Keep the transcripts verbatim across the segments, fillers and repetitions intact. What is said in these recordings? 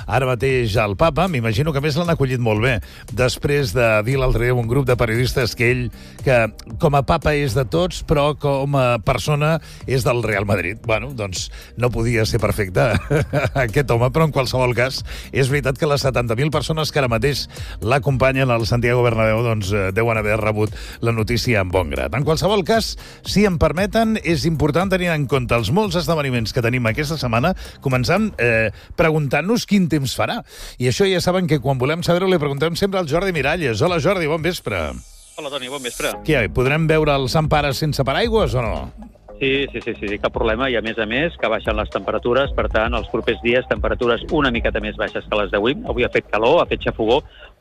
ara mateix al papa. M'imagino que a més l'han acollit molt bé, després de dir l'altre dia un grup de periodistes que ell, que com a papa és de tots, però com a persona és del Real Madrid. Bueno, doncs no podia ser perfecte aquest home, però en qualsevol cas és veritat que les setanta mil persones que ara mateix l'acompanyen al Santiago Bernabéu doncs deuen haver rebut la notícia amb bon grat. En qualsevol cas, si em permeten, és important tenir en compte els molts esdeveniments que tenim aquesta setmana, començant eh, preguntant-nos quin temps farà. I això ja saben que quan volem saber-ho li preguntem sempre al Jordi Miralles. Hola, Jordi, bon vespre. Hola, Toni, bon vespre. Què, podrem veure el Sant Pare sense paraigües o no? Sí, sí, sí, sí, cap problema. I a més a més que baixen les temperatures, per tant, els propers dies temperatures una miqueta més baixes que les d'avui. Avui ha fet calor, ha fet xafogó,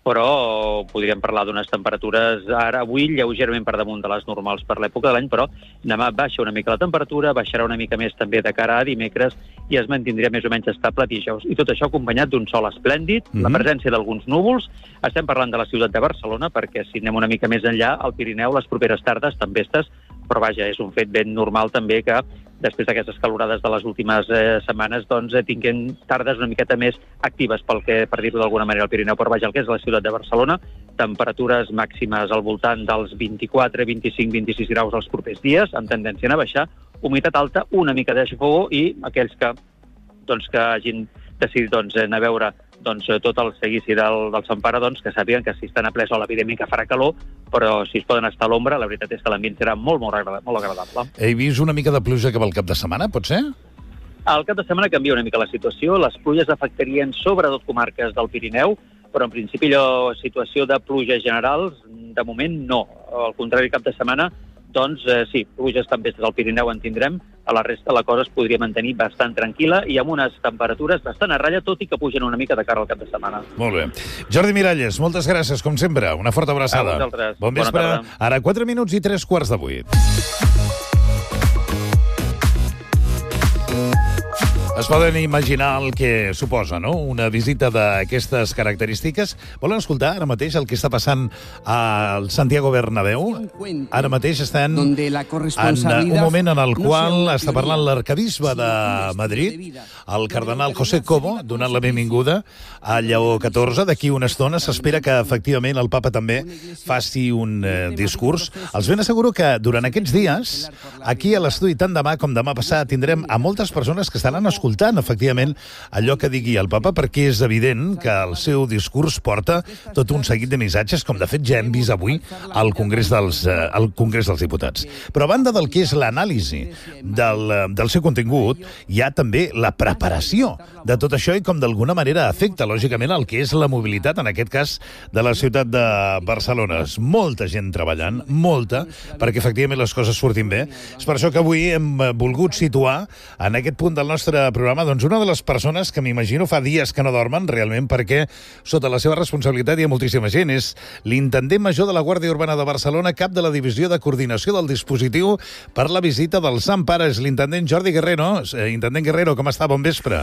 però podríem parlar d'unes temperatures ara, avui, lleugerament per damunt de les normals per l'època de l'any, però demà baixa una mica la temperatura, baixarà una mica més també de cara a dimecres i es mantindria més o menys estable dijous. I tot això acompanyat d'un sol esplèndid, mm-hmm. la presència d'alguns núvols. Estem parlant de la ciutat de Barcelona, perquè si anem una mica més enllà, al Pirineu, les properes tardes, tempestes, però vaja, és un fet ben normal també que després d'aquestes calorades de les últimes eh, setmanes doncs eh, tinguin tardes una miqueta més actives pel que, per dir-ho d'alguna manera, al Pirineu, però vaja, el que és la ciutat de Barcelona, temperatures màximes al voltant dels vint-i-quatre, vint-i-cinc, vint-i-sis graus els propers dies, amb tendència a baixar, humitat alta, una mica de xafogó i aquells que, doncs, que hagin decidit doncs, anar a veure doncs, tot el seguici del, del Sant Pare, doncs, que sàpiguen que si estan a ple sol, evidentment que farà calor, però si es poden estar a l'ombra, la veritat és que l'ambient serà molt, molt agradable. Molt agradable. He vist una mica de pluja cap al cap de setmana, pot ser? Al cap de setmana canvia una mica la situació. Les pluges afectarien sobretot comarques del Pirineu, però en principi la situació de pluges generals, de moment no. Al contrari, cap de setmana, doncs eh, sí, pluges tempestes al Pirineu en tindrem, a la resta la cosa es podria mantenir bastant tranquil·la i amb unes temperatures bastant a ratlla, tot i que pugen una mica de cara al cap de setmana. Molt bé. Jordi Miralles, moltes gràcies, com sempre. Una forta abraçada. A vosaltres. Bon vespre. Ara quatre minuts i tres quarts de vuit. Es poden imaginar el que suposa, no?, una visita d'aquestes característiques. Volen escoltar ara mateix el que està passant al Santiago Bernabéu? Ara mateix estan en un moment en el qual està parlant l'arcabisbe de Madrid, el cardenal José Cobo, donant la benvinguda a Lleó catorze. D'aquí una estona s'espera que, efectivament, el papa també faci un eh, discurs. Els ben asseguro que durant aquests dies, aquí a l'estudi, tant demà com demà passat, tindrem a moltes persones que estaran escoltant escoltant, efectivament, allò que digui el papa, perquè és evident que el seu discurs porta tot un seguit de missatges, com de fet ja hem vist avui al Congrés dels, eh, al Congrés dels Diputats. Però a banda del que és l'anàlisi del, del seu contingut, hi ha també la preparació de tot això i com d'alguna manera afecta, lògicament, el que és la mobilitat, en aquest cas, de la ciutat de Barcelona. És molta gent treballant, molta, perquè efectivament les coses surtin bé. És per això que avui hem volgut situar en aquest punt del nostre programa doncs una de les persones que m'imagino fa dies que no dormen realment, perquè sota la seva responsabilitat hi ha moltíssima gent. És l'intendent major de la Guàrdia Urbana de Barcelona, cap de la Divisió de Coordinació del Dispositiu per la visita del Sant Pare. És l'intendent Jordi Guerrero. Eh, intendent Guerrero, com està? Bon vespre.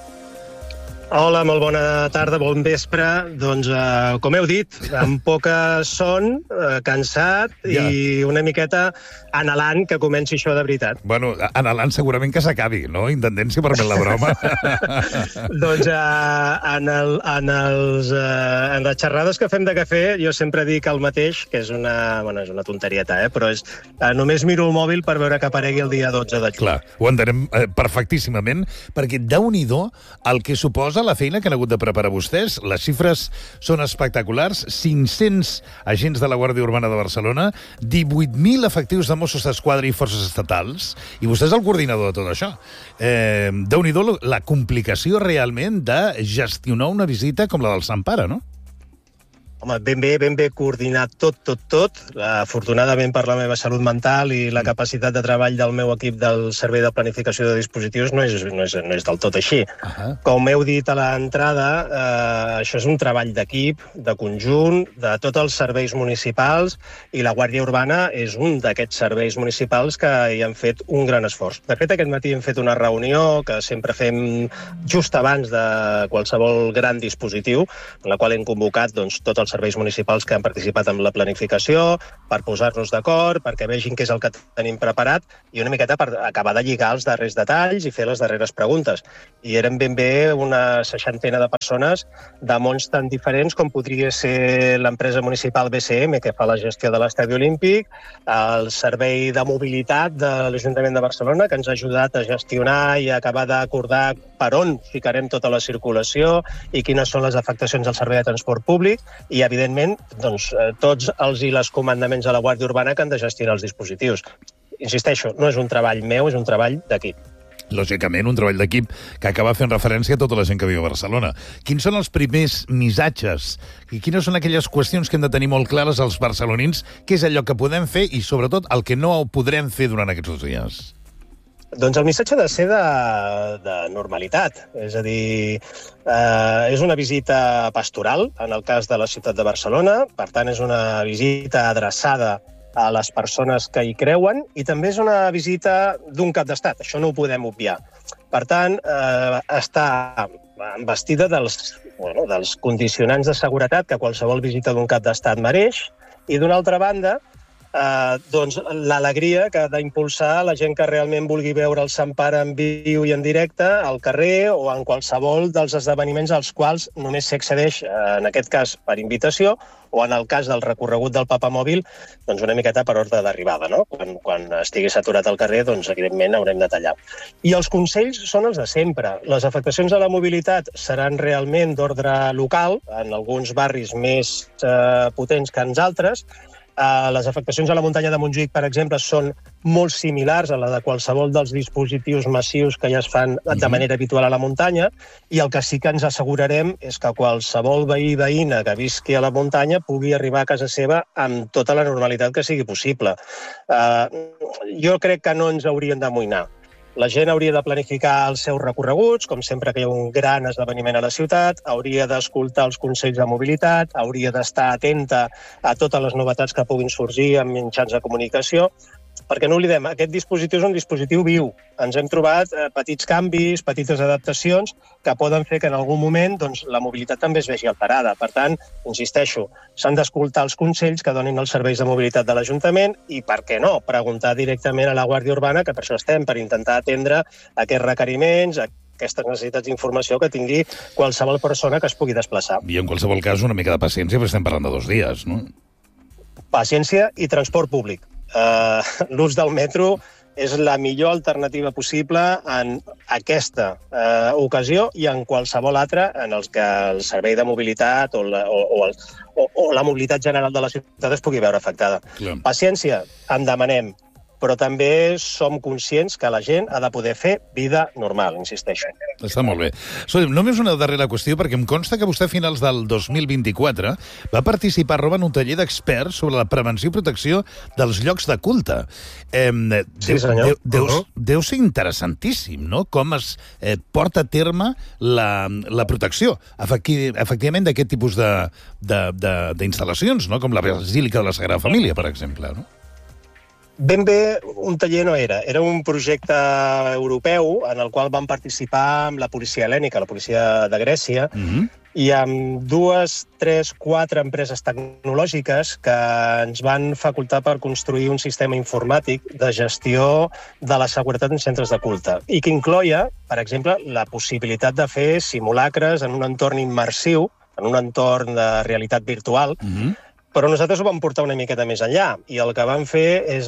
Hola, molt bona tarda, bon vespre. Doncs, eh, com heu dit, amb poca son, eh, cansat ja. I una miqueta anhelant que comenci això de veritat. Bueno, anhelant segurament que s'acabi, no? Intendent, si permet la broma. Doncs eh, en, el, en, els, eh, en les xerrades que fem de cafè jo sempre dic el mateix, que és una, bueno, és una tonterieta, eh? Però és, eh, només miro el mòbil per veure que aparegui el dia dotze de juny. Clar, ho entenem eh, perfectíssimament, perquè déu-n'hi-do el que suposa la feina que han hagut de preparar vostès. Les xifres són espectaculars. cinc-cents agents de la Guàrdia Urbana de Barcelona, divuit mil efectius de Mossos d'Esquadra i forces estatals, i vostè és el coordinador de tot això. Eh, Déu-n'hi-do la complicació realment de gestionar una visita com la del Sant Pare, no? Home, ben bé, ben bé coordinat tot, tot, tot. Afortunadament per la meva salut mental i la capacitat de treball del meu equip del Servei de Planificació de Dispositius no és, no és, no és del tot així. Uh-huh. Com heu dit a l'entrada, eh, això és un treball d'equip, de conjunt, de tots els serveis municipals, i la Guàrdia Urbana és un d'aquests serveis municipals que hi han fet un gran esforç. De fet, aquest matí hem fet una reunió que sempre fem just abans de qualsevol gran dispositiu, en la qual hem convocat doncs, tots els els serveis municipals que han participat en la planificació, per posar-nos d'acord, perquè vegin què és el que tenim preparat i una miqueta per acabar de lligar els darrers detalls i fer les darreres preguntes. I eren ben bé una seixantena de persones de mons tan diferents com podria ser l'empresa municipal B C M, que fa la gestió de l'estadi olímpic, el servei de mobilitat de l'Ajuntament de Barcelona, que ens ha ajudat a gestionar i a acabar d'acordar per on ficarem tota la circulació i quines són les afectacions al servei de transport públic i, evidentment, doncs, tots els i les comandaments de la Guàrdia Urbana que han de gestionar els dispositius. Insisteixo, no és un treball meu, és un treball d'equip. Lògicament, un treball d'equip que acaba fent referència a tota la gent que viu a Barcelona. Quins són els primers missatges i quines són aquelles qüestions que hem de tenir molt clares els barcelonins? Què és allò que podem fer i, sobretot, el que no podrem fer durant aquests dos dies? Doncs el missatge ha de ser de, de normalitat. És a dir, eh, és una visita pastoral, en el cas de la ciutat de Barcelona. Per tant, és una visita adreçada a les persones que hi creuen i també és una visita d'un cap d'estat. Això no ho podem obviar. Per tant, eh, està vestida dels, bueno, dels condicionants de seguretat que qualsevol visita d'un cap d'estat mereix i, d'una altra banda, Eh, doncs l'alegria que ha d'impulsar la gent que realment vulgui veure el Sant Pare en viu i en directe al carrer o en qualsevol dels esdeveniments als quals només s'accedeix, en aquest cas per invitació, o en el cas del recorregut del papamòbil, doncs una miqueta per ordre d'arribada, no? Quan, quan estigui saturat al carrer, doncs evidentment haurem de tallar. I els consells són els de sempre. Les afectacions a la mobilitat seran realment d'ordre local, en alguns barris més eh, potents que en altres. Uh, les afectacions a la muntanya de Montjuïc, per exemple, són molt similars a la de qualsevol dels dispositius massius que ja es fan de manera habitual a la muntanya, i el que sí que ens assegurarem és que qualsevol veí veïna que visqui a la muntanya pugui arribar a casa seva amb tota la normalitat que sigui possible. Uh, jo crec que no ens hauríem d'amoïnar. La gent hauria de planificar els seus recorreguts, com sempre que hi ha un gran esdeveniment a la ciutat, hauria d'escoltar els consells de mobilitat, hauria d'estar atenta a totes les novetats que puguin sorgir en mitjans de comunicació, perquè no oblidem, aquest dispositiu és un dispositiu viu. Ens hem trobat eh, petits canvis, petites adaptacions que poden fer que en algun moment doncs, la mobilitat també es vegi alterada. Per tant, insisteixo, s'han d'escoltar els consells que donin els serveis de mobilitat de l'Ajuntament i, per què no, preguntar directament a la Guàrdia Urbana, que per això estem, per intentar atendre aquests requeriments, aquestes necessitats d'informació que tingui qualsevol persona que es pugui desplaçar. I en qualsevol cas una mica de paciència, perquè estem parlant de dos dies, no? Paciència i transport públic. Uh, l'ús del metro és la millor alternativa possible en aquesta uh, ocasió i en qualsevol altra en els que el servei de mobilitat o la, o, o, el, o, o la mobilitat general de la ciutat es pugui veure afectada. Clar. Paciència, en demanem, però també som conscients que la gent ha de poder fer vida normal, insisteixo. Està molt bé. Escolta, només una darrera qüestió, perquè em consta que vostè a finals del dos mil vint-i-quatre va participar en un taller d'experts sobre la prevenció i protecció dels llocs de culte. Eh, sí, senyor. Deu, deu, uh-huh. deu ser interessantíssim, no?, com es eh, porta a terme la, la protecció, efecti, efectivament, d'aquest tipus d'instal·lacions, no?, com la Basílica de la Sagrada Família, per exemple, no? Ben bé, un taller no era. Era un projecte europeu en el qual van participar amb la policia hel·lènica, la policia de Grècia, uh-huh. i amb dues, tres, quatre empreses tecnològiques que ens van facultar per construir un sistema informàtic de gestió de la seguretat en centres de culte i que incloia, per exemple, la possibilitat de fer simulacres en un entorn immersiu, en un entorn de realitat virtual, uh-huh. Però nosaltres ho vam portar una miqueta més enllà i el que vam fer és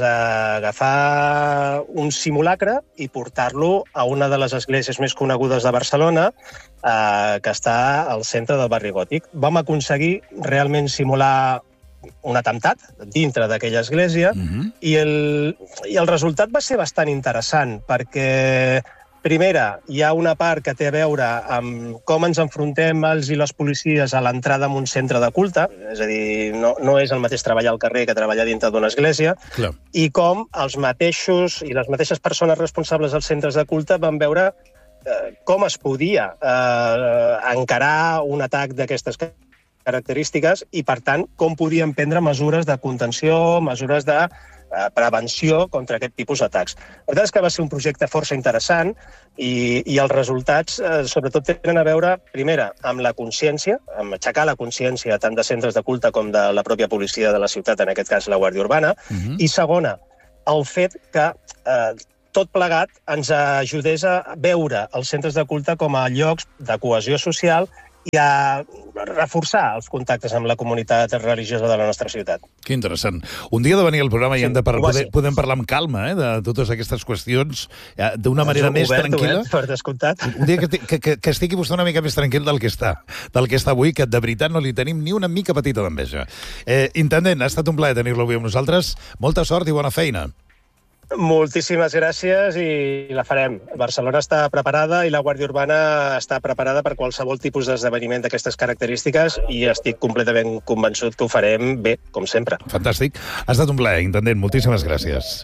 agafar un simulacre i portar-lo a una de les esglésies més conegudes de Barcelona, eh, que està al centre del barri gòtic. Vam aconseguir realment simular un atemptat dintre d'aquella església uh-huh. i, el, i el resultat va ser bastant interessant perquè... Primera, hi ha una part que té a veure amb com ens enfrontem els i les policies a l'entrada en un centre de culte, és a dir, no, no és el mateix treballar al carrer que treballar dintre d'una església, Clar. I com els mateixos i les mateixes persones responsables dels centres de culte van veure eh, com es podia eh, encarar un atac d'aquestes característiques i, per tant, com podien prendre mesures de contenció, mesures de prevenció contra aquest tipus d'atacs. La veritat és que va ser un projecte força interessant i, i els resultats eh, sobretot tenen a veure, primera, amb la consciència, amb aixecar la consciència tant de centres de culte com de la pròpia policia de la ciutat, en aquest cas la Guàrdia Urbana, uh-huh. i segona, el fet que eh, tot plegat ens ajudés a veure els centres de culte com a llocs de cohesió social i a reforçar els contactes amb la comunitat religiosa de la nostra ciutat. Que interessant. Un dia de venir al programa i sí, hem de par poder, podem parlar amb calma eh, de totes aquestes qüestions eh, d'una manera més obert, tranquil·la. Obert, per descomptat. Un dia que, que, que, que estigui vostè una mica més tranquil del que està, del que està avui, que de veritat no li tenim ni una mica petita d'enveja. Eh, intendent, ha estat un plaer tenir-lo avui amb nosaltres. Molta sort i bona feina. Moltíssimes gràcies i la farem. Barcelona està preparada i la Guàrdia Urbana està preparada per qualsevol tipus d'esdeveniment d'aquestes característiques i estic completament convençut que ho farem bé, com sempre. Fantàstic. Ha estat un plaer, intendent. Moltíssimes gràcies.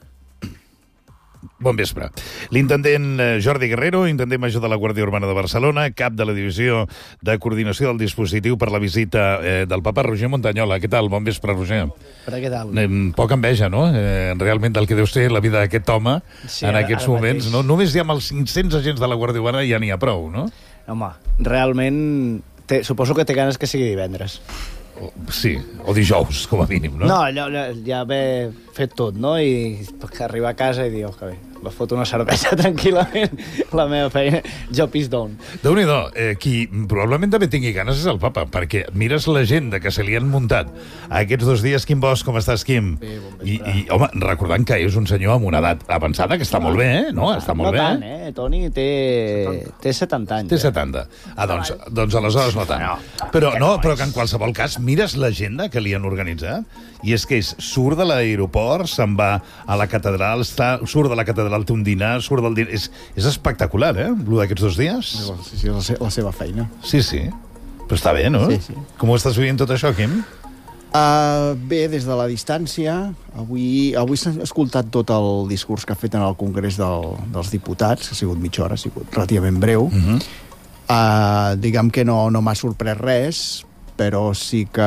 Bon vespre. L'intendent Jordi Guerrero, intendent major de la Guàrdia Urbana de Barcelona, cap de la divisió de coordinació del dispositiu per la visita eh, del papa, Roger Montañola. Què tal? Bon vespre, Roger. Però què tal? Eh, poca enveja, no? Eh, realment del que deu ser la vida d'aquest home sí, en ara, aquests ara moments. No? Només ja amb els cinc-cents agents de la Guàrdia Urbana ja n'hi ha prou, no? Home, realment té, suposo que té ganes que sigui divendres. Sí, o dijous, com a mínim, no? No, ja, ja haver fet tot, no? I arribar a casa i dir, oh, que bé, va fotre una cervesa tranquil·lament, la meva feina, job is done. Déu-n'hi-do, eh, qui probablement també tingui ganes és el papa, perquè mires l'agenda que se li han muntat aquests dos dies. Quim Bosch, com estàs, Quim? Bé, bon I, I, home, recordant que és un senyor amb una edat avançada, que està molt bé, eh? No, està molt no bé. No tant, eh? Toni té setanta, té setanta anys. Té setanta. Ah, doncs, doncs aleshores no tant. Però, no, però que en qualsevol cas mires l'agenda que li han organitzat i és que és, surt de l'aeroport, se'n va a la catedral, està, surt de la catedral, té un dinar, surt del dinar... És, és espectacular, eh, el d'aquests dos dies. Sí, sí, la, se la seva feina. Sí, sí. Però està bé, no? Sí, sí. Com ho estàs vivint tot això, Quim? Uh, bé, des de la distància. Avui, avui s'ha escoltat tot el discurs que ha fet en el Congrés del, dels Diputats, que ha sigut mitja hora, ha sigut relativament breu. Uh-huh. uh, diguem que no, no m'ha sorprès res, però sí que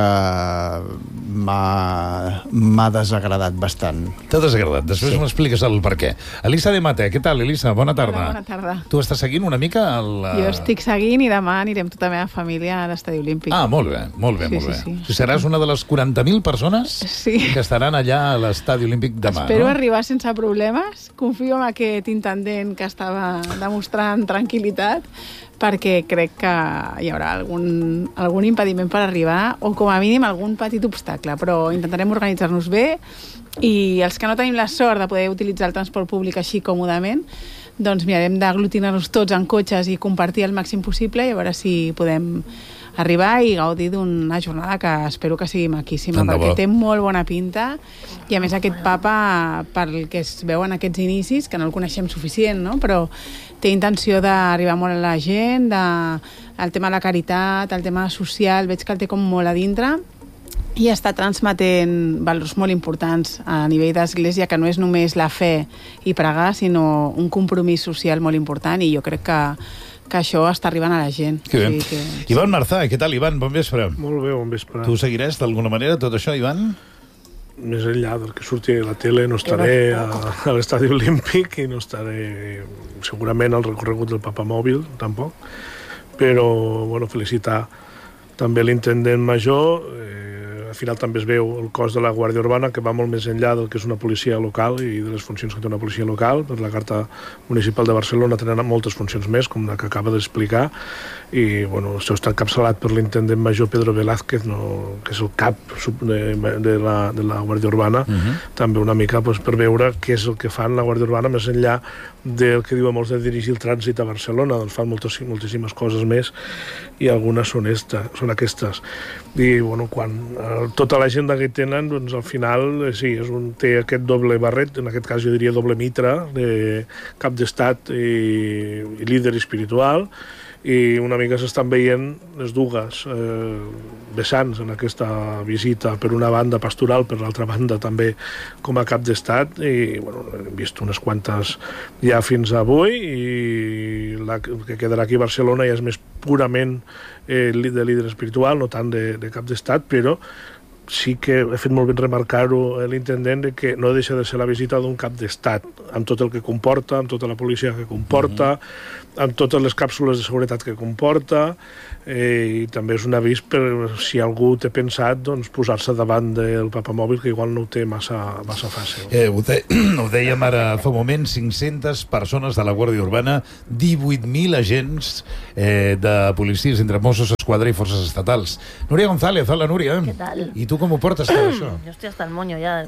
m'ha desagradat bastant. T'ha desagradat? Després sí. M'expliques el per què. Elisa de Mate, què tal, Elisa? Bona tarda. Hola, bona tarda. Tu estàs seguint una mica el... Jo estic seguint i demà anirem tota la meva família a l'Estadi Olímpic. Ah, molt bé, molt bé, sí, molt bé. Sí, sí. Seràs una de les quaranta mil persones sí. que estaran allà a l'Estadi Olímpic demà, Espero no? arribar sense problemes. Confio en aquest intendent que estava demostrant tranquil·litat, perquè crec que hi haurà algun, algun impediment per arribar, o com a mínim algun petit obstacle, però intentarem organitzar-nos bé, i els que no tenim la sort de poder utilitzar el transport públic així còmodament, doncs mirarem d'aglutinar-nos tots en cotxes i compartir el màxim possible, i a veure si podem arribar i gaudir d'una jornada que espero que sigui maquíssima, Tant perquè bo. té molt bona pinta, i a més aquest papa, pel que es veu en aquests inicis, que no el coneixem suficient, no? Però té intenció d'arribar molt a la gent, de, el tema de la caritat, el tema social, veig que el té com molt a dintre, i està transmetent valors molt importants a nivell d'església, que no és només la fe i pregar, sinó un compromís social molt important, i jo crec que que això està arribant a la gent. Que bé. O sigui que... Ivan Marzà, què tal, Ivan? Bon vespre. Molt bé, bon vespre. Tu seguiràs d'alguna manera tot això, Ivan? Més enllà del que surti a la tele, no estaré a, a l'Estadi Olímpic i no estaré segurament al recorregut del Papamòbil, tampoc. Però, bueno, felicitar també l'intendent major. Eh, al final també es veu el cos de la Guàrdia Urbana, que va molt més enllà del que és una policia local i de les funcions que té una policia local. Per la Carta Municipal de Barcelona tenen moltes funcions més, com la que acaba d'explicar, i bueno, això està encapçalat per l'intendent major Pedro Velázquez, no, que és el cap de, de, la, de la Guàrdia Urbana, uh-huh. també una mica pues, per veure què és el que fan la Guàrdia Urbana més enllà del que diuen molts de dirigir el trànsit a Barcelona. Doncs fan moltes, moltíssimes coses més i algunes són, esta, són aquestes. I bueno, quan eh, tota l'agenda que tenen, doncs al final eh, sí, és un, té aquest doble barret, en aquest cas jo diria doble mitra, de cap d'estat i, i líder espiritual, i una mica s'estan veient les dues eh, vessants en aquesta visita, per una banda pastoral, per l'altra banda també com a cap d'estat, i bueno, hem vist unes quantes ja fins avui, i la que quedarà aquí a Barcelona ja és més purament eh, de líder espiritual, no tant de, de cap d'estat, però sí que he fet molt ben remarcar-ho l'intendent que no deixa de ser la visita d'un cap d'estat, amb tot el que comporta, amb tota la policia que comporta, mm-hmm. amb totes les càpsules de seguretat que comporta, eh, i també és un avís per si algú té pensat doncs, posar-se davant del papamòbil, que igual no ho té massa, massa fàcil. Eh, ho, de, ho dèiem ara fa un moment, cinc-centes persones de la Guàrdia Urbana, divuit mil agents eh, de policies entre Mossos d'Esquadra i forces estatals. Núria González, hola Núria. Què tal? I tu com ho portes tot això? Jo estic hasta el moño ja.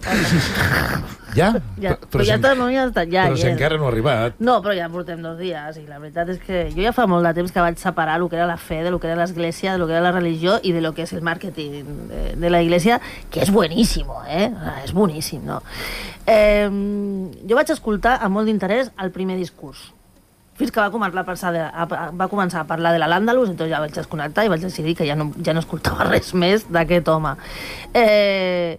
Ja? ja però, però ja està el moño hasta ja. Però si encara no ha arribat. No, però ja portem dos dies i la veritat és que jo ja fa molt de temps que vaig separar el que era la fe de lo que era l'església, de lo que era la religió i de lo que és el màrqueting de, de la iglesia, que és bueníssimo, eh? És boníssim, no? Eh, jo vaig escoltar amb molt d'interès el primer discurs. Fins que va començar, a passar de, a, va començar a parlar de l'Al-Àndalus, doncs ja vaig desconnectar i vaig decidir que ja no, ja no escoltava res més d'aquest home. Eh,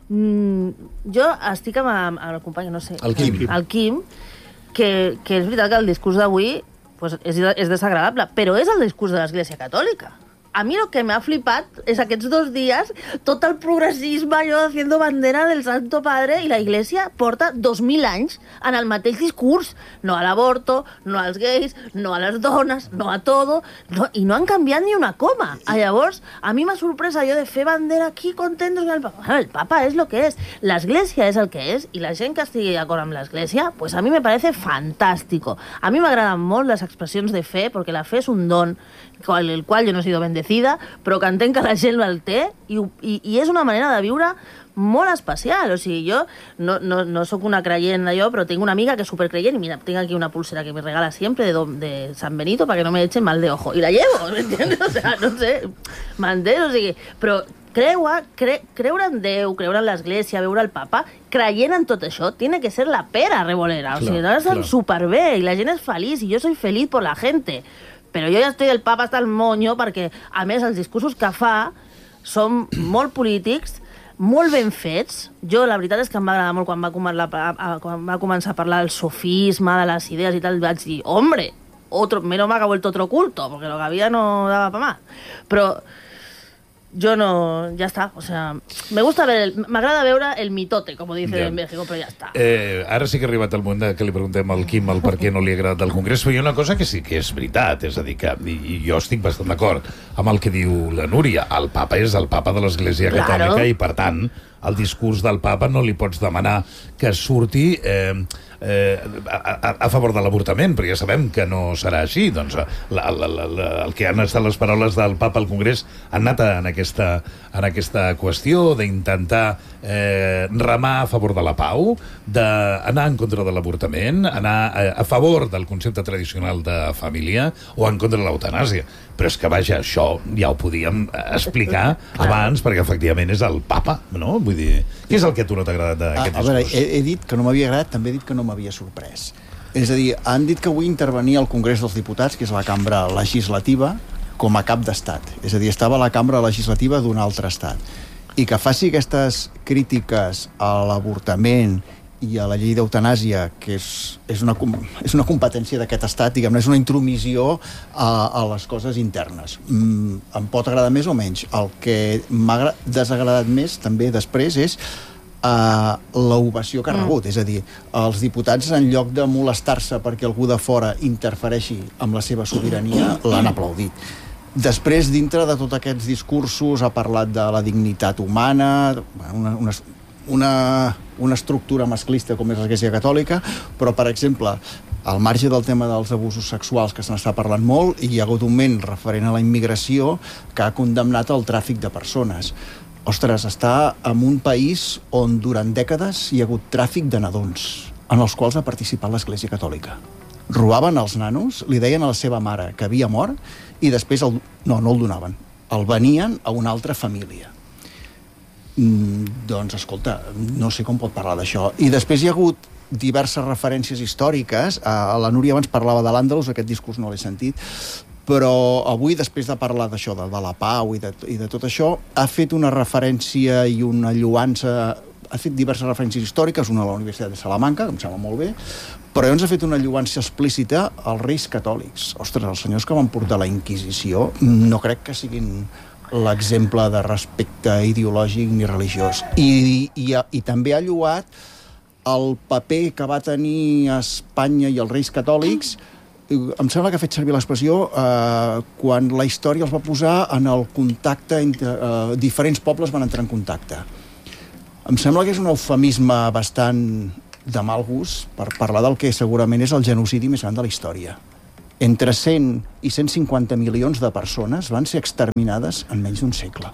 jo estic amb, amb el company, no sé... El Quim. El Quim, que, que és veritat que el discurs d'avui pues, és, és desagradable, però és el discurs de l'Església Catòlica. A mi el que m'ha flipat és aquests dos dies tot el progressisme, allò haciendo bandera del Santo Padre, i la Iglesia porta dos mil anys en el mateix discurs. No a l'avorto, no als gais, no a les dones, no a todo, no, i no han canviat ni una coma. A llavors, a mi m'ha sorprès allò de fer bandera aquí contentos amb el Papa. Bueno, el Papa és el que és, l'Església és el que és, i la gent que estigui d'acord amb l'Església, pues a mi me parece fantástico. A mi m'agraden molt les expressions de fe, perquè la fe és un don, con el qual jo no he sido bendecida, però que entenc que la gent el té, i, i, i és una manera de viure molt especial. O sigui, jo no, no, no sóc una creient d'allò, però tinc una amiga que és supercreient, i mira, tinc aquí una pulsera que me regala siempre de, de San Benito para que no me echen mal de ojo. I la llevo, ¿m'entiendes? O sea, no sé, m'entens? O sigui, però creure, cre, creure en Déu, creure en l'Església, veure el Papa, creient en tot això, tiene que ser la pera revolera. O sigui, no estan superbé, i la gent és feliç, i jo soy feliz por la gente. Però jo ja estic del Papa hasta el moño, perquè, a més, els discursos que fa són molt polítics, molt ben fets. Jo, la veritat és que em va agradar molt quan va, començar, quan va començar a parlar del sofisme, de les idees i tal, vaig dir, hombre, otro, menos mal que ha vuelto otro culto, porque lo que había no daba para más. Però yo no, ya está, o sea, me gusta ver, el, m'agrada veure el mitote, com dice yeah. en México, però ja està. Eh, ara sí que ha arribat el moment de que li preguntem al Quim el per què no li ha agradat el Congrés, però hi ha una cosa que sí que és veritat, és a dir, que i, i jo estic bastant d'acord amb el que diu la Núria, el Papa és el Papa de l'Església Catòlica, claro. I per tant, el discurs del Papa no li pots demanar que surti eh, eh, a, a, a favor de l'avortament, perquè ja sabem que no serà així. Doncs la, la, la, la, el que han estat les paraules del Papa al Congrés han anat en aquesta, en aquesta qüestió d'intentar eh, remar a favor de la pau, d'anar en contra de l'avortament, anar a, a favor del concepte tradicional de família o en contra de l'eutanàsia. Però és que, vaja, això ja ho podíem explicar abans, perquè efectivament és el Papa, no? Vull dir, què és el que a tu no t'ha agradat d'aquest discurs? A veure, he, he dit que no m'havia agradat, també he dit que no m'havia sorprès. És a dir, han dit que avui intervenia al Congrés dels Diputats, que és la cambra legislativa, com a cap d'estat. És a dir, estava a la cambra legislativa d'un altre estat. I que faci aquestes crítiques a l'avortament i a la llei d'eutanàsia, que és, és, una, és una competència d'aquest estat, diguem-ne, és una intromissió a, a les coses internes. Mm, em pot agradar més o menys. El que m'ha desagradat més, també, després, és uh, l'ovació que ha rebut. Mm. És a dir, els diputats, en lloc de molestar-se perquè algú de fora interfereixi amb la seva sobirania, l'han aplaudit. Després, dintre de tots aquests discursos, ha parlat de la dignitat humana, una, una Una, una estructura masclista com és l'Església Catòlica, però, per exemple, al marge del tema dels abusos sexuals, que se n'està parlant molt, i hi ha hagut un moment referent a la immigració que ha condemnat el tràfic de persones. Ostres, està en un país on durant dècades hi ha hagut tràfic de nadons, en els quals ha participat l'Església Catòlica. Robaven els nanos, li deien a la seva mare que havia mort, i després el, no, no el donaven. El venien a una altra família. Mm, doncs, escolta, no sé com pot parlar d'això. I després hi ha hagut diverses referències històriques. A la Núria abans parlava de l'Àndalus, aquest discurs no l'he sentit, però avui, després de parlar d'això, de, de la pau i de, i de tot això, ha fet una referència i una lloança, ha fet diverses referències històriques, una a la Universitat de Salamanca, que em sembla molt bé, però llavors ha fet una lloança explícita als reis catòlics. Ostres, els senyors que van portar la Inquisició no crec que siguin l'exemple de respecte ideològic ni religiós. I, i, i també ha lloat el paper que va tenir Espanya i els Reis Catòlics. Em sembla que ha fet servir l'expressió eh, quan la història els va posar en el contacte entre eh, diferents pobles van entrar en contacte. Em sembla que és un eufemisme bastant de mal gust per parlar del que segurament és el genocidi més gran de la història. Entre cent i cent cinquanta milions de persones van ser exterminades en menys d'un segle.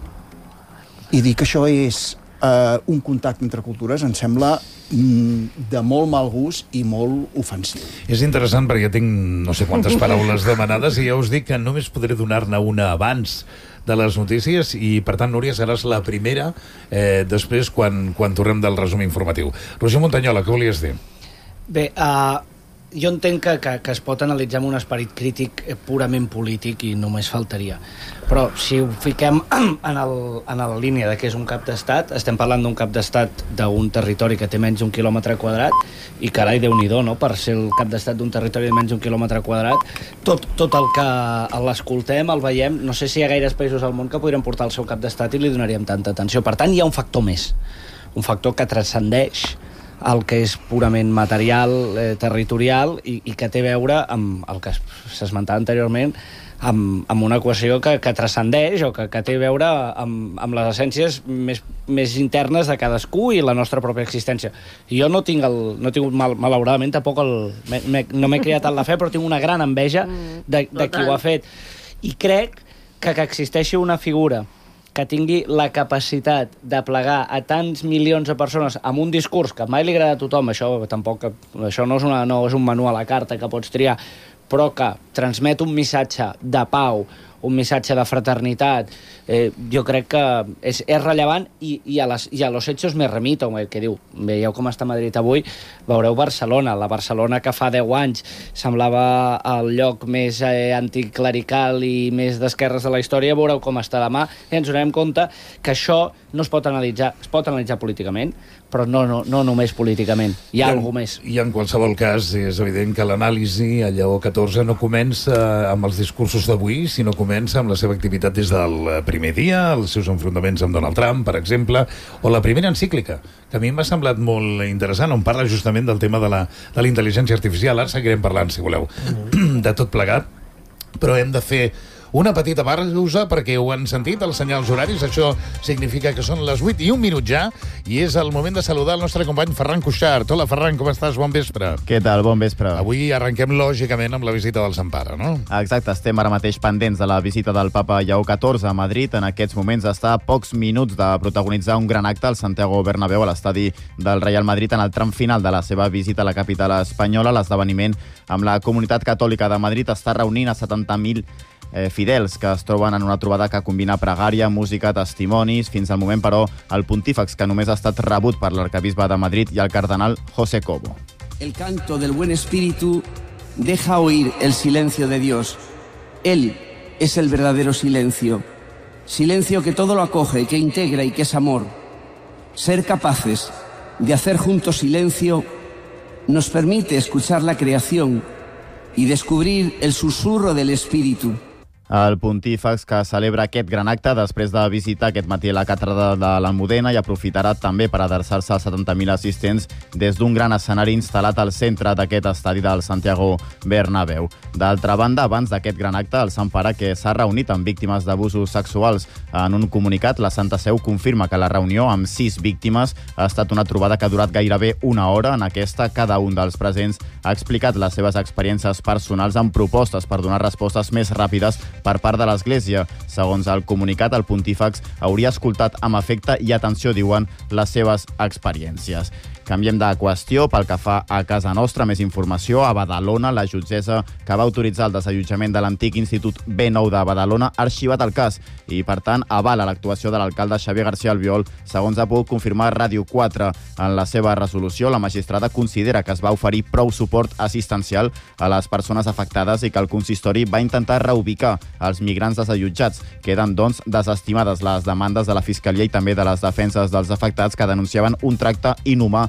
I dir que això és eh, un contacte entre cultures em sembla mm, de molt mal gust i molt ofensiu. És interessant perquè tinc no sé quantes paraules demanades i ja us dic que només podré donar-ne una abans de les notícies i, per tant, Núria, seràs la primera eh, després quan, quan tornem del resum informatiu. Roger Montanyola, què volies dir? Bé, uh, jo entenc que, que, que es pot analitzar amb un esperit crític purament polític i només faltaria. Però si ho fiquem en, el, en la línia de que és un cap d'estat, estem parlant d'un cap d'estat d'un territori que té menys d'un quilòmetre quadrat i, carai, Déu-n'hi-do, no?, per ser el cap d'estat d'un territori de menys d'un quilòmetre quadrat. Tot, tot el que l'escoltem, el veiem, no sé si hi ha gaires països al món que podrien portar el seu cap d'estat i li donaríem tanta atenció. Per tant, hi ha un factor més, un factor que transcendeix el que és purament material, eh, territorial i, i que té a veure amb el que s'esmentava anteriorment, amb, amb una equació que, que transcendeix o que, que té a veure amb, amb les essències més, més internes de cadascú i la nostra pròpia existència. I jo no tinc, el, no tinc mal, malauradament, tampoc el, me, me, no m'he criat en la fe, però tinc una gran enveja de, de qui ho ha fet. I crec que que existeixi una figura que tingui la capacitat de plegar a tants milions de persones amb un discurs que mai li agrada a tothom, això tampoc, això no és, una, no és un menú a la carta que pots triar, però que transmet un missatge de pau, un missatge de fraternitat, eh, jo crec que és, és rellevant i, i, a les, i a los hechos me remito, que diu, veieu com està Madrid avui, veureu Barcelona, la Barcelona que fa deu anys semblava el lloc més eh, anticlerical i més d'esquerres de la història, veureu com està demà i ens donem compte que això no es pot analitzar, es pot analitzar políticament, però no, no, no només políticament, hi ha I en, alguna més. I en qualsevol cas és evident que l'anàlisi a Lleó catorze no comença amb els discursos d'avui, sinó comença amb la seva activitat des del primer dia, els seus enfrontaments amb Donald Trump, per exemple, o la primera encíclica, que a mi m'ha semblat molt interessant, on parla justament del tema de la, de la intel·ligència artificial. Ara seguirem parlant, si voleu, mm. de tot plegat, però hem de fer una petita pausa perquè ho han sentit, els senyals horaris. Això significa que són les vuit i un minut ja i és el moment de saludar el nostre company Ferran Cuixart. Hola, Ferran, com estàs? Bon vespre. Què tal? Bon vespre. Avui arrenquem, lògicament, amb la visita del Sant Pare, no? Exacte, estem ara mateix pendents de la visita del papa Lleó catorze a Madrid. En aquests moments està a pocs minuts de protagonitzar un gran acte al Santiago Bernabéu, a l'estadi del Real Madrid, en el tram final de la seva visita a la capital espanyola. L'esdeveniment amb la comunitat catòlica de Madrid està reunint a setanta mil Eh, fidels que es troben en una trobada que combina pregària, música, testimonis. Fins al moment, però, el pontífex, que només ha estat rebut per l'arcabisbe de Madrid i el cardenal José Cobo. El canto del buen espíritu deja oír el silencio de Dios. Él es el verdadero silencio. Silencio que todo lo acoge, que integra y que es amor. Ser capaces de hacer juntos silencio nos permite escuchar la creación y descubrir el susurro del espíritu. El pontífex, que celebra aquest gran acte després de visitar aquest matí la catedral de l'Almudena, i aprofitarà també per adreçar-se als setanta mil assistents des d'un gran escenari instal·lat al centre d'aquest estadi del Santiago Bernabéu. D'altra banda, abans d'aquest gran acte, el Sant Pare, que s'ha reunit amb víctimes d'abusos sexuals. En un comunicat, la Santa Seu confirma que la reunió amb sis víctimes ha estat una trobada que ha durat gairebé una hora. En aquesta, cada un dels presents ha explicat les seves experiències personals amb propostes per donar respostes més ràpides per part de l'Església. Segons el comunicat, el pontífex hauria escoltat amb afecte i atenció, diuen, les seves experiències. Canviem de qüestió. Pel que fa a casa nostra, més informació. A Badalona, la jutgessa que va autoritzar el desallotjament de l'antic Institut B nou de Badalona ha arxivat el cas i, per tant, avala l'actuació de l'alcalde Xavier García Albiol, segons ha pogut confirmar Ràdio quatre. En la seva resolució, la magistrada considera que es va oferir prou suport assistencial a les persones afectades i que el consistori va intentar reubicar els migrants desallotjats. Queden, doncs, desestimades les demandes de la Fiscalia i també de les defenses dels afectats, que denunciaven un tracte inhumà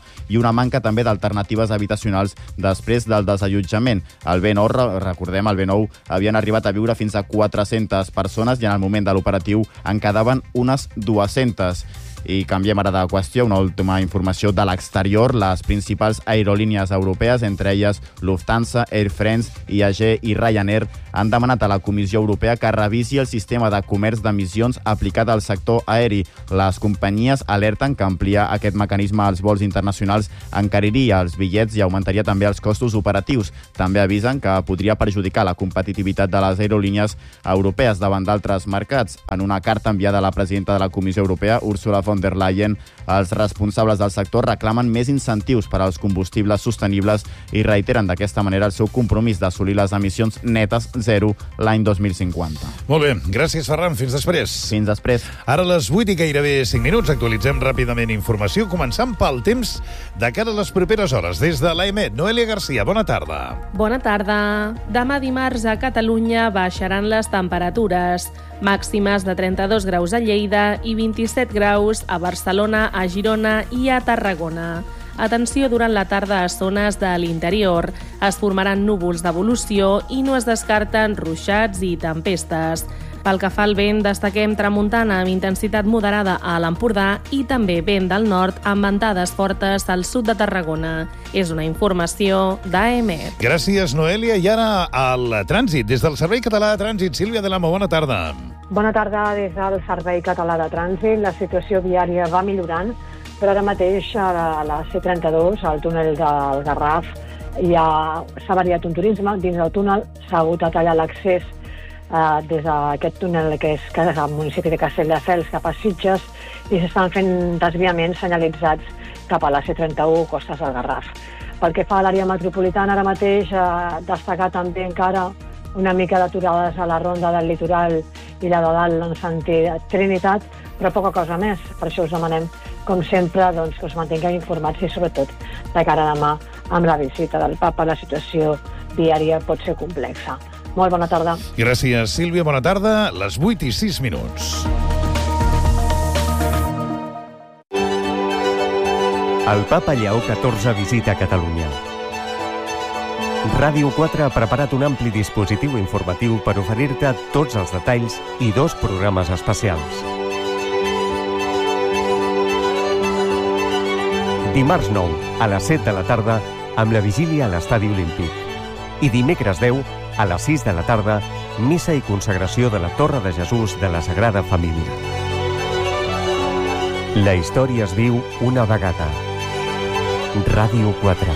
i una manca també d'alternatives habitacionals després del desallotjament. Al B nou, recordem, al B nou havien arribat a viure fins a quatre-centes persones i en el moment de l'operatiu en quedaven unes dues-centes. I canviem ara de qüestió, una última informació de l'exterior. Les principals aerolínies europees, entre elles Lufthansa, Air France, I A G i Ryanair, han demanat a la Comissió Europea que revisi el sistema de comerç d'emissions aplicat al sector aeri. Les companyies alerten que ampliar aquest mecanisme als vols internacionals encariria els bitllets i augmentaria també els costos operatius. També avisen que podria perjudicar la competitivitat de les aerolínies europees davant d'altres mercats. En una carta enviada a la presidenta de la Comissió Europea, Ursula von der Leyen, els responsables del sector reclamen més incentius per als combustibles sostenibles i reiteren d'aquesta manera el seu compromís d'assolir les emissions netes zero l'any dos mil cinquanta. Molt bé, gràcies, Ferran. Fins després. Fins després. Ara a les vuit i gairebé cinc minuts actualitzem ràpidament informació, començant pel temps de cara a les properes hores. Des de l'A E M E, Noelia Garcia, bona tarda. Bona tarda. Demà dimarts a Catalunya baixaran les temperatures. Màximes de trenta-dos graus a Lleida i vint-i-set graus a Barcelona, a Girona i a Tarragona. Atenció durant la tarda a zones de l'interior. Es formaran núvols d'evolució i no es descarten ruixats i tempestes. Pel que fa al vent, destaquem tramuntana amb intensitat moderada a l'Empordà i també vent del nord amb ventades fortes al sud de Tarragona. És una informació d'A E M E. Gràcies, Noelia. I ara al trànsit. Des del Servei Català de Trànsit, Sílvia de l'Amo, bona tarda. Bona tarda des del Servei Català de Trànsit. La situació viària va millorant, però ara mateix a la C trenta-dos, al túnel del Garraf, ja s'ha variat un turisme. Dins del túnel s'ha hagut de tallar l'accés eh, des d'aquest túnel que és el municipi de Castelldefels cap a Sitges i s'estan fent desviaments senyalitzats cap a la C trenta-u, Costes del Garraf. Pel que fa a l'àrea metropolitana, ara mateix eh, destacar també encara una mica d'aturades a la ronda del litoral i la de dalt en sentit Trinitat, però poca cosa més. Per això us demanem, com sempre, doncs, que us mantingueu informats i, sobretot, de cara a demà, amb la visita del papa, la situació viària pot ser complexa. Molt bona tarda. Gràcies, Sílvia. Bona tarda. Les vuit i sis minuts. El papa Lleó catorze visita Catalunya. Ràdio quatre ha preparat un ampli dispositiu informatiu per oferir-te tots els detalls i dos programes especials. Dimarts nou, a les set de la tarda, amb la vigília a l'Estadi Olímpic. I dimecres deu, a les sis de la tarda, missa i consagració de la Torre de Jesús de la Sagrada Família. La història es viu una vegada. Ràdio quatre.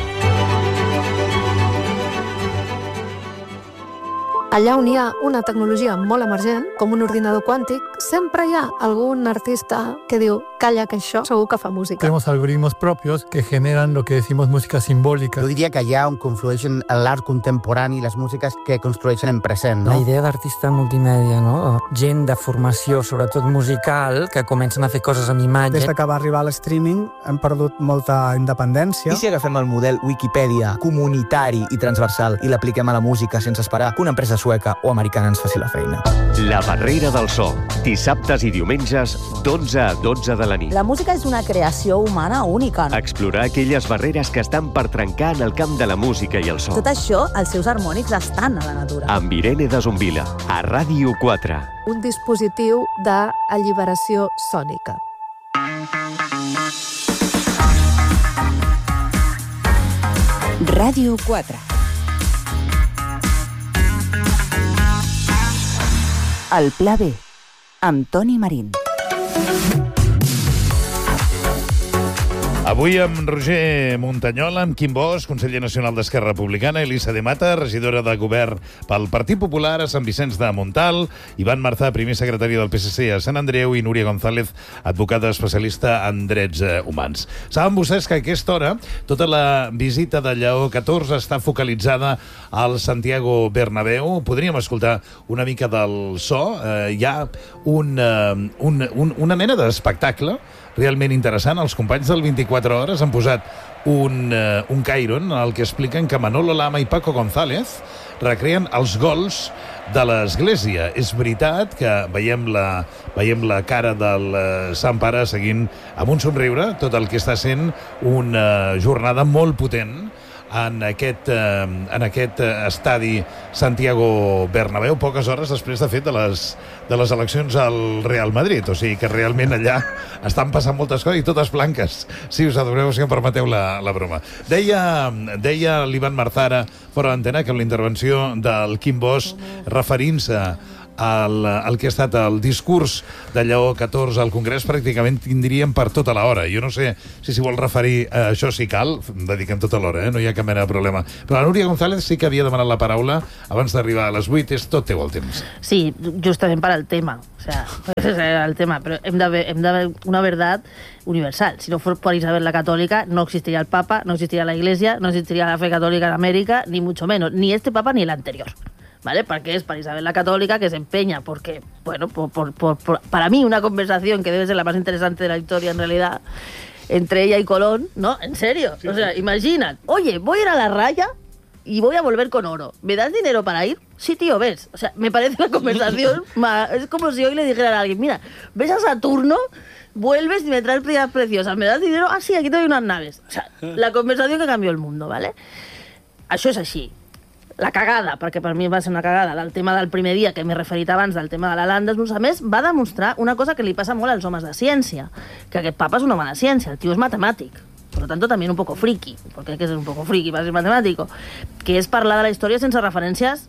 Allà on hi ha una tecnologia molt emergent, com un ordinador quàntic, sempre hi ha algún artista que diu, calla, que això segur que fa música. Tenemos algoritmos propios que generan lo que decimos música simbólica. Jo diria que allà on conflueixen l'art contemporani i les músiques que construeixen en present, no? La idea d'artista multimèdia, no? Gent de formació, sobretot musical, que comencen a fer coses amb imatge. Des que va arribar l'streaming hem perdut molta independència. I si agafem el model Wikipedia comunitari i transversal i l'apliquem a la música sense esperar que una empresa sueca o americana ens faci la feina? La Barrera del So, dissabtes i diumenges, d'onze a dotze de la nit. La música és una creació humana única. No? Explorar aquelles barreres que estan per trencar en el camp de la música i el so. Tot això, els seus harmònics estan a la natura. Amb Irene de Zumbila, a Ràdio quatre. Un dispositiu d'alliberació sònica. Ràdio quatre. El Pla B, amb Toni Marín. Avui amb Roger Montanyol, amb Quim Bosch, conseller nacional d'Esquerra Republicana, Elisa de Mata, regidora de govern pel Partit Popular a Sant Vicenç de Montalt, Ivan Marzà, primer secretari del P S C a Sant Andreu, i Núria González, advocada especialista en drets humans. Saben vostès que a aquesta hora tota la visita de Lleó catorze està focalitzada al Santiago Bernabéu. Podríem escoltar una mica del so. Eh, hi ha un, uh, un, un, una mena d'espectacle realment interessant. Els companys del vint-i-quatre hores han posat un, uh, un Cairon en el que expliquen que Manolo Lama i Paco González recreen els gols de l'Església. És veritat que veiem la, veiem la cara del uh, Sant Pare seguint amb un somriure tot el que està sent una jornada molt potent en aquest, eh, en aquest estadi Santiago Bernabéu, poques hores després, de fet, de les, de les eleccions al Real Madrid. O sigui que realment allà estan passant moltes coses i totes blanques, si us adoreu, si em permeteu la, la broma. Deia, deia l'Ivan Marzara fora d'antena que en la intervenció del Quim Bosch, referint-se El, el que ha estat el discurs de Lleó catorze al Congrés, pràcticament tindríem per tota l'hora. Jo no sé si s'hi vol referir a això, si cal, dediquem tota l'hora, eh? No hi ha cap mena de problema. Però la Núria González sí que havia demanat la paraula abans d'arribar a les vuit. És tot teu el temps. Sí, justament per al tema. O sea, el tema, però hem de ver, hem de ver una verdad universal. Si no fos por Isabel la Católica, no existiría el Papa, no existiría la Iglesia, no existiría la fe católica en América, ni mucho menos, ni este Papa ni el anterior. ¿Vale? Porque es para Isabel la Católica, que se empeña porque, bueno, por, por, por, por, para mí una conversación que debe ser la más interesante de la historia en realidad, entre ella y Colón, ¿no? En serio. Sí, o sea, sí. Imagina, oye, voy a ir a la raya y voy a volver con oro. ¿Me das dinero para ir? Sí, tío, ves. O sea, me parece una conversación, es como si hoy le dijera a alguien, mira, ves a Saturno, vuelves y me traes piedras preciosas, ¿me das dinero? Ah, sí, aquí te doy unas naves. O sea, la conversación que cambió el mundo, ¿vale? Això és així. La cagada, perquè per mi va ser una cagada, del tema del primer dia, que m'he referit abans, del tema de la Landes, a més, va demostrar una cosa que li passa molt als homes de ciència, que aquest papa és un home de ciència, el tio és matemàtic, por lo tanto también un poco friki, porque hay que ser un poco friki para ser matemático, que és parlar de la història sense referències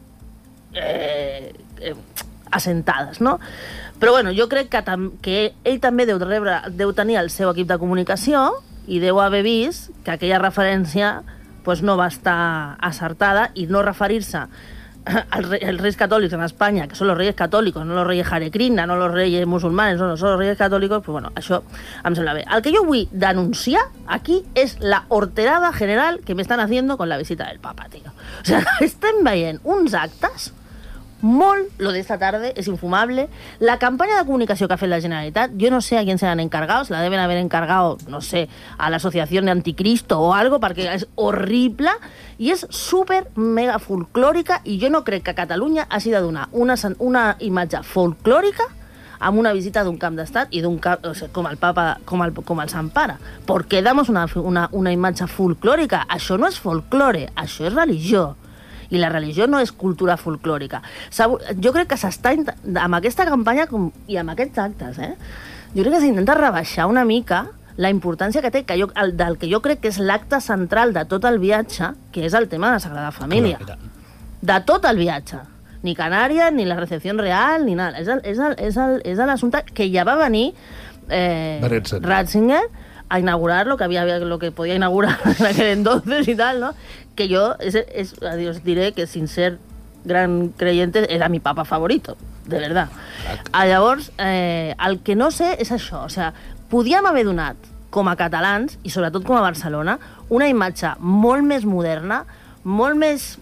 eh, eh, assentades, no? Però bueno, jo crec que, tam que ell també deu, rebre, deu tenir el seu equip de comunicació i deu haver vist que aquella referència pues no va estar acertada y no referirse als re reyes católicos en España, que son los reyes católicos, no los reyes Hare Krishna, no los reyes musulmanes, no, no, son los reyes católicos, pues bueno, això em sembla bé. El que jo vull denunciar aquí és la horterada general que me están haciendo con la visita del Papa, tío. O sea, estem veient uns actes molt, lo de esta tarde es infumable. La campaña de comunicación que ha fet la Generalitat, yo no sé a quién se han encargado, se la deben haber encargado, no sé, a la Asociación de Anticristo o algo, perquè és horrible i és super mega folclòrica, i jo no crec que Catalunya hagi de donar una, una imatge folclòrica amb una visita d'un camp d'estat i d'un camp, o sigui, com el Papa, com el, com el Sant Pare. ¿Por qué damos una, una, una imatge folclòrica? Això no és folklore, això és religió. I la religió no és cultura folclòrica. Jo crec que s'està, amb aquesta campanya com, i amb aquests actes, eh, jo crec que s'intenta rebaixar una mica la importància que té, que jo, el, del que jo crec que és l'acte central de tot el viatge, que és el tema de la Sagrada Família. De tot el viatge. Ni Canàries, ni la recepció real, ni nada. És l'assumpte que ja va venir eh, Ratzinger a inaugurar lo que había, lo que podía inaugurar en aquel entonces y tal, ¿no? Que yo, es, es, a Dios diré que sin ser gran creyente, era mi papa favorito, de verdad. A llavors, eh, el que no sé és això, o sea, podíem haver donat, com a catalans, i sobretot com a Barcelona, una imatge molt més moderna, molt més...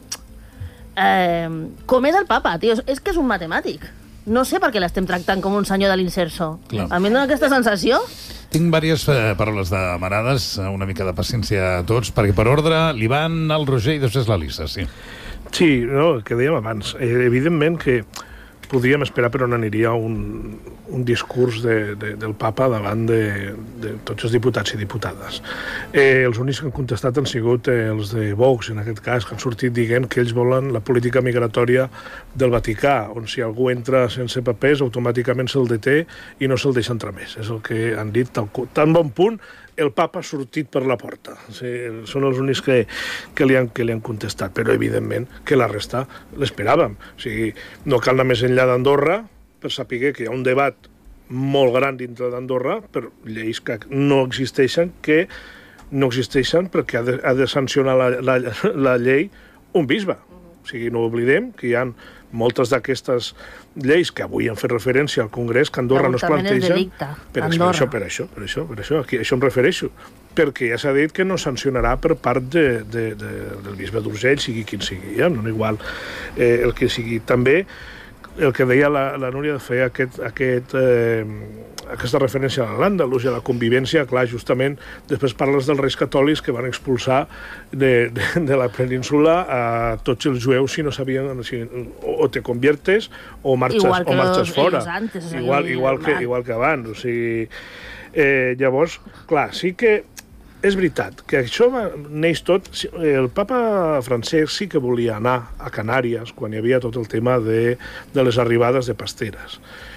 Eh, com és el papa, tio, és que és un matemàtic. No sé per què l'estem tractant com un senyor de l'inserso. A mi em dona aquesta sensació... Tinc diverses eh, paraules demanades, una mica de paciència a tots, perquè per ordre, l'Ivan, el Roger i després l'Elisa, sí. Sí, no, el que dèiem abans. Eh, evidentment que podríem esperar per on aniria un, un discurs de, de, del papa davant de, de tots els diputats i diputades. Eh, els únics que han contestat han sigut eh, els de Vox, en aquest cas, que han sortit dient que ells volen la política migratòria del Vaticà, on si algú entra sense papers, automàticament se'l deté i no se'l deixa entrar més. És el que han dit, tal, tan bon punt, el papa ha sortit per la porta. O sigui, són els únics que, que, li han, que li han contestat, però evidentment que la resta l'esperàvem. O sigui, no cal anar més enllà d'Andorra per saber que hi ha un debat molt gran dintre d'Andorra per lleis que no existeixen, que no existeixen perquè ha de, ha de sancionar la, la, la llei un bisbe. O sigui, no oblidem que hi ha moltes d'aquestes lleis que avui han fet referència al Congrés que Andorra no es planteja. Per això, per això, per això, per això, aquí, això em refereixo. Perquè ja s'ha dit que no sancionarà per part de, de, de, del bisbe d'Urgell, sigui quin sigui, ja? No igual eh, el que sigui. També el que deia la, la Núria de fer aquest, aquest, eh, aquesta referència a l'Àndalus i a la convivència, clar, justament després parles dels reis catòlics que van expulsar de, de, de la península a tots els jueus si no sabien, si, o, o te conviertes o marxes, o marxes fora. Antes, igual, igual, que, igual que abans. O sigui, eh, llavors, clar, sí que és veritat que això va, neix tot... El papa Francesc sí que volia anar a Canàries quan hi havia tot el tema de, de les arribades de pasteres.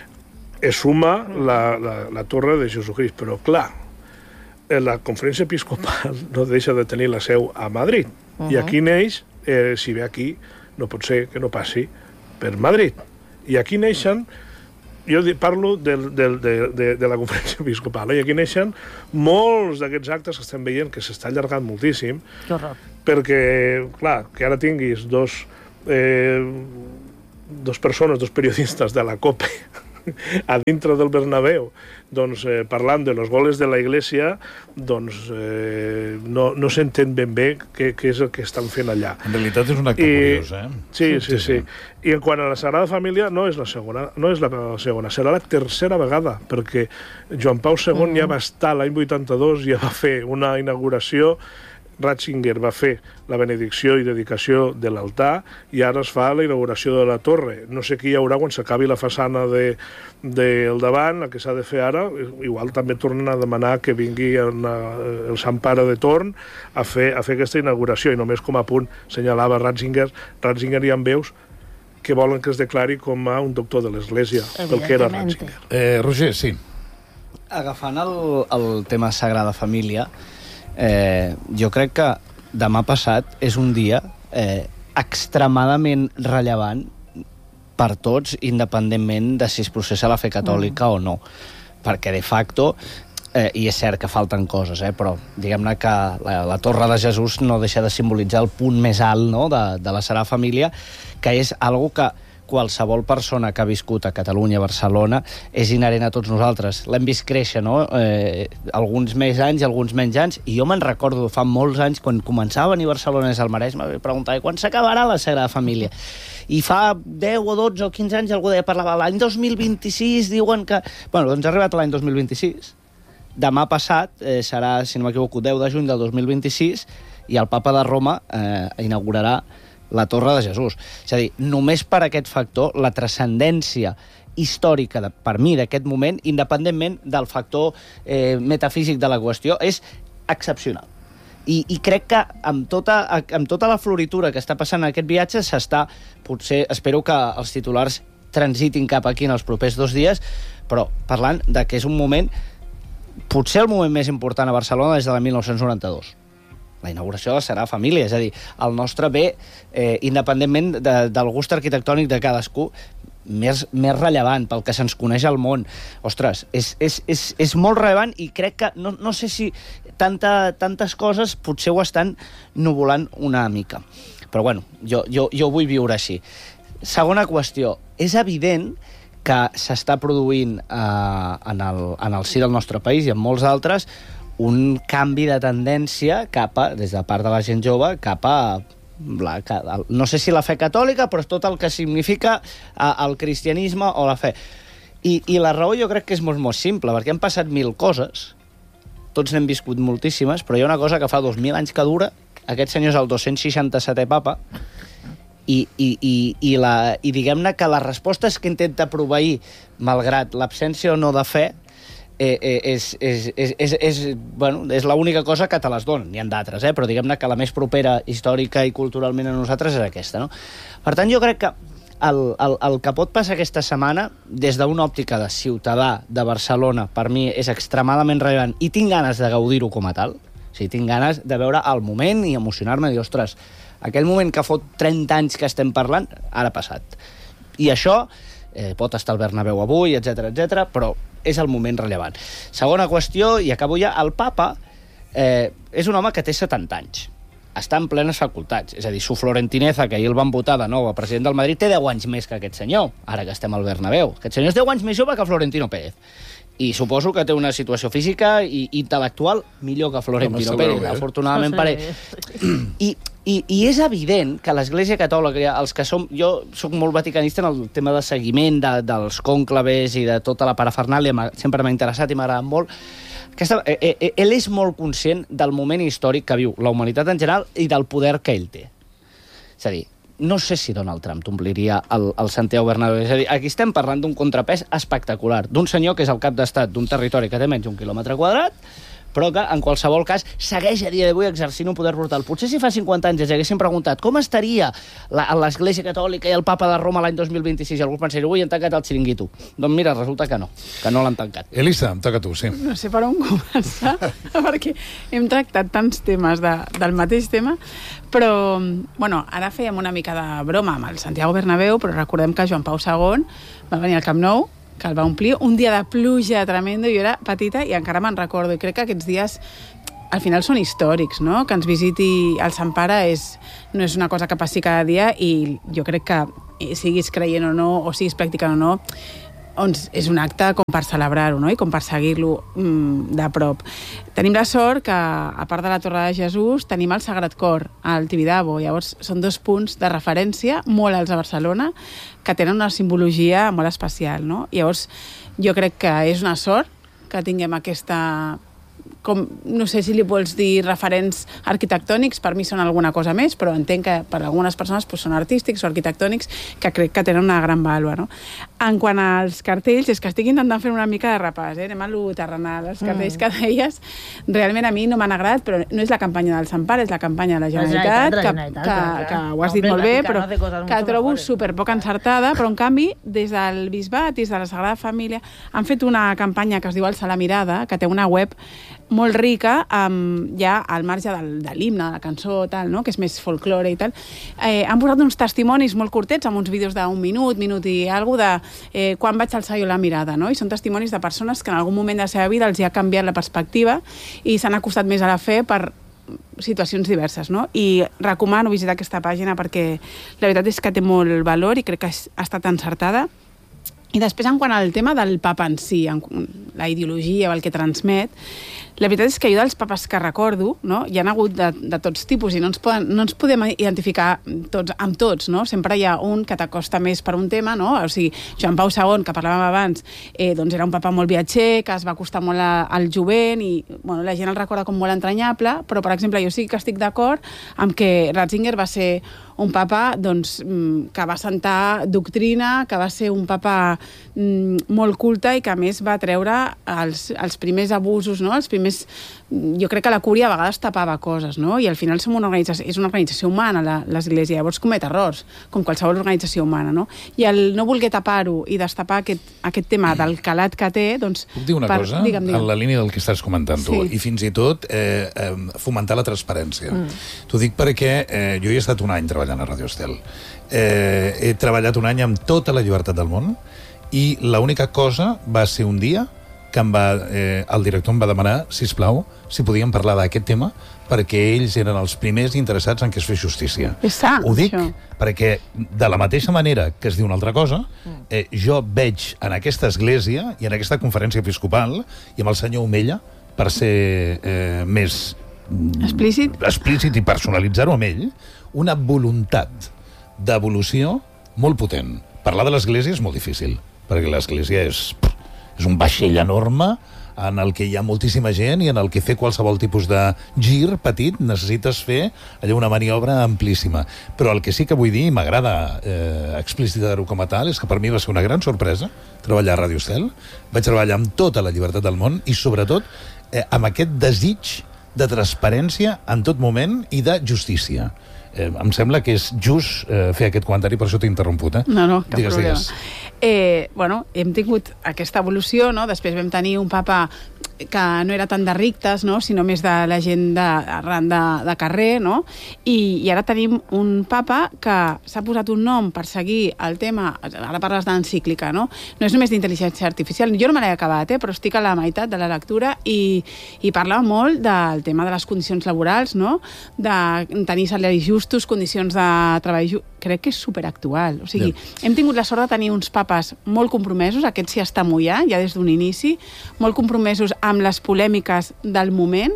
Es suma la, la, la torre de Jesucrist, però clar, la conferència episcopal no deixa de tenir la seu a Madrid. Uh-huh. I aquí neix, eh, si ve aquí, no pot ser que no passi per Madrid. I aquí neixen... Jo parlo de, de, de, de, de la conferència episcopal, eh? I aquí neixen molts d'aquests actes que estem veient que s'està allargant moltíssim, perquè, clar, que ara tinguis dos, eh, dos persones, dos periodistes de la COPE a dintre del Bernabéu, doncs, eh, parlant de los goles de la Iglesia, doncs eh, no, no s'entén ben bé què, què és el que estan fent allà. En realitat és un acte I, curiós, eh? Sí, sí, sí, sí. I en quant a la Sagrada Família, no és la segona, no és la segona, serà la tercera vegada, perquè Joan Pau segon mm. ja va estar l'any vuitanta-dos, ja va fer una inauguració. Ratzinger va fer la benedicció i dedicació de l'altar i ara es fa la inauguració de la torre. No sé qui hi haurà quan s'acabi la façana de, del davant, la que s'ha de fer ara. Igual també tornen a demanar que vingui una, el Sant Pare de torn a fer, a fer aquesta inauguració. I només com a punt senyalava Ratzinger, Ratzinger hi ha veus que volen que es declari com a un doctor de l'Església, pel que era Ratzinger. Eh, Roger, sí. Agafant el, el tema Sagrada Família, Eh, jo crec que demà passat és un dia eh, extremadament rellevant per tots, independentment de si es processa la fe catòlica mm. o no, perquè de facto eh, i és cert que falten coses, eh, però diguem-ne que la, la Torre de Jesús no deixa de simbolitzar el punt més alt, no?, de, de la Sagrada Família, que és algo que qualsevol persona que ha viscut a Catalunya, a Barcelona, és inherent a tots nosaltres. L'hem vist créixer, no?, Eh, alguns més anys i alguns menys anys, i jo me'n recordo fa molts anys, quan començava a venir a Barcelona des del Maresme, em preguntava quan s'acabarà la Sagrada Família. I fa deu o dotze o quinze anys algú deia, parlava l'any dos mil vint-i-sis, diuen que... Bueno, doncs ha arribat l'any dos mil vint-i-sis. Demà passat eh, serà, si no m'equivoco, deu de juny del dos mil vint-i-sis, i el papa de Roma eh, inaugurarà la Torre de Jesús. És a dir, només per aquest factor, la transcendència històrica, de, per mi, d'aquest moment, independentment del factor eh, metafísic de la qüestió, és excepcional. I, i crec que amb tota, amb tota la floritura que està passant en aquest viatge s'està, potser, espero que els titulars transitin cap aquí en els propers dos dies, però parlant de que és un moment, potser el moment més important a Barcelona des de la mil nou-cents noranta-dos. La inauguració de la Sagrada Família, és a dir, el nostre bé, eh, independentment de, del gust arquitectònic de cadascú, més, més rellevant pel que se'ns coneix al món. Ostres, és, és, és, és molt rellevant i crec que, no, no sé si tanta, tantes coses potser ho estan nuvolant una mica. Però bueno, jo, jo, jo vull viure així. Segona qüestió, és evident que s'està produint eh, en, el, en el si del nostre país i en molts altres un canvi de tendència cap a, des de part de la gent jove, cap a la, no sé si la fe catòlica, però és tot el que significa el cristianisme o la fe. I, i la raó jo crec que és molt, molt simple, perquè han passat mil coses, tots n'hem viscut moltíssimes, però hi ha una cosa que fa dos mil anys que dura, aquest senyor és el dos-cents seixanta-setè papa, i, i, i, i, la, i diguem-ne que les respostes que intenta proveir, malgrat l'absència o no de fe, Eh, eh, és, és, és, és, és, bueno, és l'única cosa que te les donen, n'hi ha d'altres, eh? Però diguem-ne que la més propera històrica i culturalment a nosaltres és aquesta, no? Per tant, jo crec que el, el, el que pot passar aquesta setmana, des d'una òptica de ciutadà de Barcelona, per mi és extremadament rellevant i tinc ganes de gaudir-ho com a tal. O sigui, tinc ganes de veure el moment i emocionar-me i dir, ostres, aquell moment que fot trenta anys que estem parlant, ara ha passat. I això eh, pot estar al Bernabéu avui, etcètera, etcètera, però és el moment rellevant. Segona qüestió, i acabo ja, el papa eh, és un home que té setanta anys. Està en plenes facultats. És a dir, su Florentineza, que ahir el van votar de nou a president del Madrid, té deu anys més que aquest senyor, ara que estem al Bernabéu. Aquest senyor és deu anys més jove que Florentino Pérez. I suposo que té una situació física i intel·lectual millor que Florentino Pérez, afortunadament per ell. I I, I és evident que l'Església Catòlica, els que som... Jo soc molt vaticanista en el tema de seguiment de, dels cònclaves i de tota la parafernàlia, sempre m'ha interessat i m'ha agradat molt. Aquesta, eh, eh, ell és molt conscient del moment històric que viu la humanitat en general i del poder que ell té. És a dir, no sé si Donald Trump t'ompliria el, el Santiago Bernabéu. És a dir, aquí estem parlant d'un contrapès espectacular, d'un senyor que és el cap d'estat d'un territori que té menys d'un quilòmetre quadrat, però que, en qualsevol cas, segueix a dia d'avui exercint un poder brutal. Potser si fa cinquanta anys ens haguéssim preguntat com estaria l'Església Catòlica i el Papa de Roma l'any dos mil vint-i-sis, i algú pensaria, ui, han tancat el xiringuito. Doncs mira, resulta que no, que no l'han tancat. Elisa, em toca tu, sí. No sé per on començar, perquè hem tractat tants temes de, del mateix tema, però, bueno, ara fèiem una mica de broma amb el Santiago Bernabéu, però recordem que Joan Pau segon va venir al Camp Nou, que el va omplir, un dia de pluja tremendo, jo era petita i encara me'n recordo, i crec que aquests dies al final són històrics, no? Que ens visiti el Sant Pare és, no és una cosa que passi cada dia, i jo crec que siguis creient o no, o siguis practicant o no, doncs és un acte com per celebrar-ho, no? I com per seguir-lo mm, de prop. Tenim la sort que, a part de la Torre de Jesús, tenim el Sagrat Cor al Tibidabo. Llavors, són dos punts de referència molt alts a Barcelona que tenen una simbologia molt especial, no? Llavors, jo crec que és una sort que tinguem aquesta... Com, no sé si li vols dir referents arquitectònics, per mi són alguna cosa més, però entenc que per algunes persones pues, són artístics o arquitectònics que crec que tenen una gran vàlua, no? En quant als cartells, és que estic intentant fer una mica de repàs, eh? Anem a lo terrenal. Els cartells mm. que deies, realment a mi no m'han agradat, però no és la campanya del Sant Pare, és la campanya de la Generalitat, la Generalitat, que, que, que, que ho has dit molt bé, però que trobo superpoc encertada, però en canvi, des del Bisbat, des de la Sagrada Família, han fet una campanya que es diu Alça la Mirada, que té una web molt rica, um, ja al marge del, de l'himne, de la cançó, tal, no? Que és més folklore i tal. Eh, han posat uns testimonis molt curtets, amb uns vídeos d'un minut, minut i alguna de eh, quan vaig alçar jo la mirada, no? I són testimonis de persones que en algun moment de la seva vida els hi ha canviat la perspectiva i s'han acostat més a la fe per situacions diverses, no? I recomano visitar aquesta pàgina perquè la veritat és que té molt valor i crec que ha estat encertada. I després, en quant al tema del papa en si, en la ideologia o el que transmet, la veritat és que jo dels papes que recordo, no, hi ha hagut de, de tots tipus i no ens, poden, no ens podem identificar tots amb tots, no? Sempre hi ha un que t'acosta més per un tema, no? O sigui, Joan Pau segon, que parlàvem abans, eh, doncs era un papa molt viatger, que es va acostar molt a, al jovent i bueno, la gent el recorda com molt entranyable, però, per exemple, jo sí que estic d'acord amb que Ratzinger va ser un papa doncs, que va sentar doctrina, que va ser un papa mm, molt culte i que a més va treure els, els primers abusos, no? Els primers... Jo crec que la cúria a vegades tapava coses, no? I al final som una organització, és una organització humana, l'Església, llavors comet errors, com qualsevol organització humana, no? I el no voler tapar-ho i destapar aquest, aquest tema del calat que té, doncs... Puc dir una per... cosa? Digue'm, digue'm. En la línia del que estàs comentant tu, sí. I fins i tot eh, eh, fomentar la transparència. Mm. T'ho dic perquè eh, jo hi he estat un any treballant a Radio Estel. Eh, he treballat un any amb tota la llibertat del món i l'única cosa va ser un dia que em va, eh, el director em va demanar, sisplau, si podíem parlar d'aquest tema, perquè ells eren els primers interessats en que es fes justícia. Està, Ho dic això. perquè, de la mateixa manera que es diu una altra cosa, eh, jo veig en aquesta església i en aquesta conferència episcopal, i amb el senyor Omella, per ser eh, més... Explícit? Explícit i personalitzar-ho amb ell, una voluntat d'evolució molt potent. Parlar de l'església és molt difícil, perquè l'església és... és un vaixell enorme en el que hi ha moltíssima gent i en el que fer qualsevol tipus de gir petit necessites fer allò una maniobra amplíssima. Però el que sí que vull dir, i m'agrada eh, explicitar-ho com a tal, és que per mi va ser una gran sorpresa treballar a Radio Estel. Vaig treballar amb tota la llibertat del món i, sobretot, eh, amb aquest desig de transparència en tot moment i de justícia. Eh, em sembla que és just eh, fer aquest comentari, per això t'he interromput. Eh? No, no, cap digues, problema. Digues. Eh, bueno, hem tingut aquesta evolució, no? Després vam tenir un papa que no era tant de rictes, no? Sinó més de la gent de, arran de, de carrer, no? I, i ara tenim un papa que s'ha posat un nom per seguir el tema, ara parles d'encíclica, no? No és només d'intel·ligència artificial, jo no me l'he acabat, eh? Però estic a la meitat de la lectura i, i parla molt del tema de les condicions laborals, no? De tenir salaris justos, condicions de treball just... Crec que és superactual. O sigui, yeah. Hem tingut la sort de tenir uns papes molt compromesos, aquest sí està mullat, ja des d'un inici, molt compromesos amb les polèmiques del moment,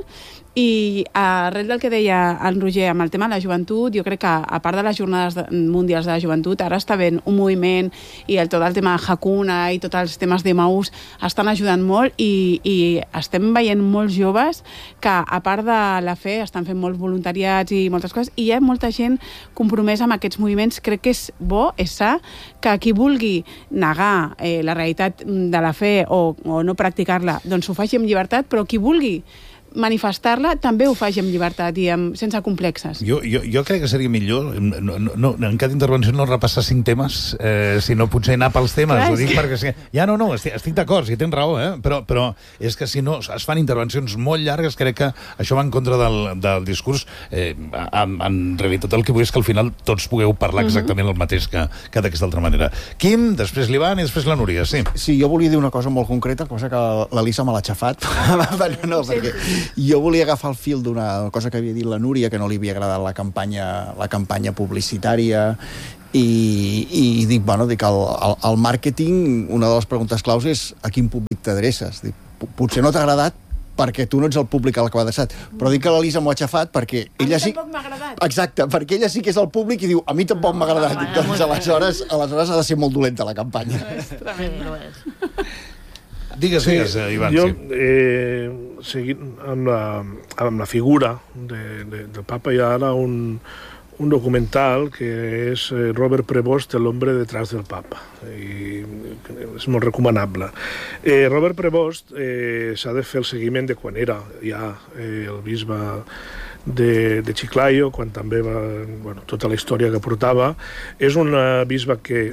I arrel del que deia el Roger amb el tema de la joventut, jo crec que a part de les jornades mundials de la joventut, ara està ben un moviment i el, tot el tema de Hakuna i tots els temes d'Emmaús estan ajudant molt i, i estem veient molts joves que a part de la fe estan fent molts voluntariats i moltes coses i hi ha molta gent compromesa amb aquests moviments. Crec que és bo, és sa, que qui vulgui negar eh, la realitat de la fe o, o no practicar-la, doncs ho faci amb llibertat, però qui vulgui manifestar-la també ho faci amb llibertat i amb, sense complexes. Jo, jo, jo crec que seria millor no, no, no, en cada intervenció no repassar cinc temes, eh, sinó potser anar pels temes. Clar, ho dic que... perquè... Ja, no, no, estic, estic d'acord, si tens raó, eh? però, però és que si no es fan intervencions molt llargues, crec que això va en contra del, del discurs. Eh, en, en realitat el que vull és que al final tots pugueu parlar exactament el mateix que, que d'aquesta altra manera. Quim, després l'Ivan i després la Núria, sí. Sí, jo volia dir una cosa molt concreta, cosa que l'Elisa me l'ha xafat. no, perquè jo volia agafar el fil d'una cosa que havia dit la Núria, que no li havia agradat la campanya, la campanya publicitària, i, i dic, bueno, dic, el, el, el màrqueting, una de les preguntes claus és a quin públic t'adreces. Dic, potser no t'ha agradat perquè tu no ets el públic al que va adreçat, però dic que l'Elisa m'ho ha xafat perquè ella sí... A mi tampoc m'ha agradat. Exacte, perquè ella sí que és el públic i diu, a mi tampoc m'ha agradat. Dic, doncs aleshores, aleshores ha de ser molt dolenta la campanya. No és tremendo, no és. Digues, sí, digues, Ivan. Jo, sí. eh, seguint amb la, amb la figura de, de, del papa, hi ha ara un, un documental que és Robert Prevost, el hombre detrás del papa. I és molt recomanable. Eh, Robert Prevost eh, s'ha de fer el seguiment de quan era ja eh, el bisbe de, de Chiclayo, quan també va... Bueno, tota la història que portava. És un bisbe que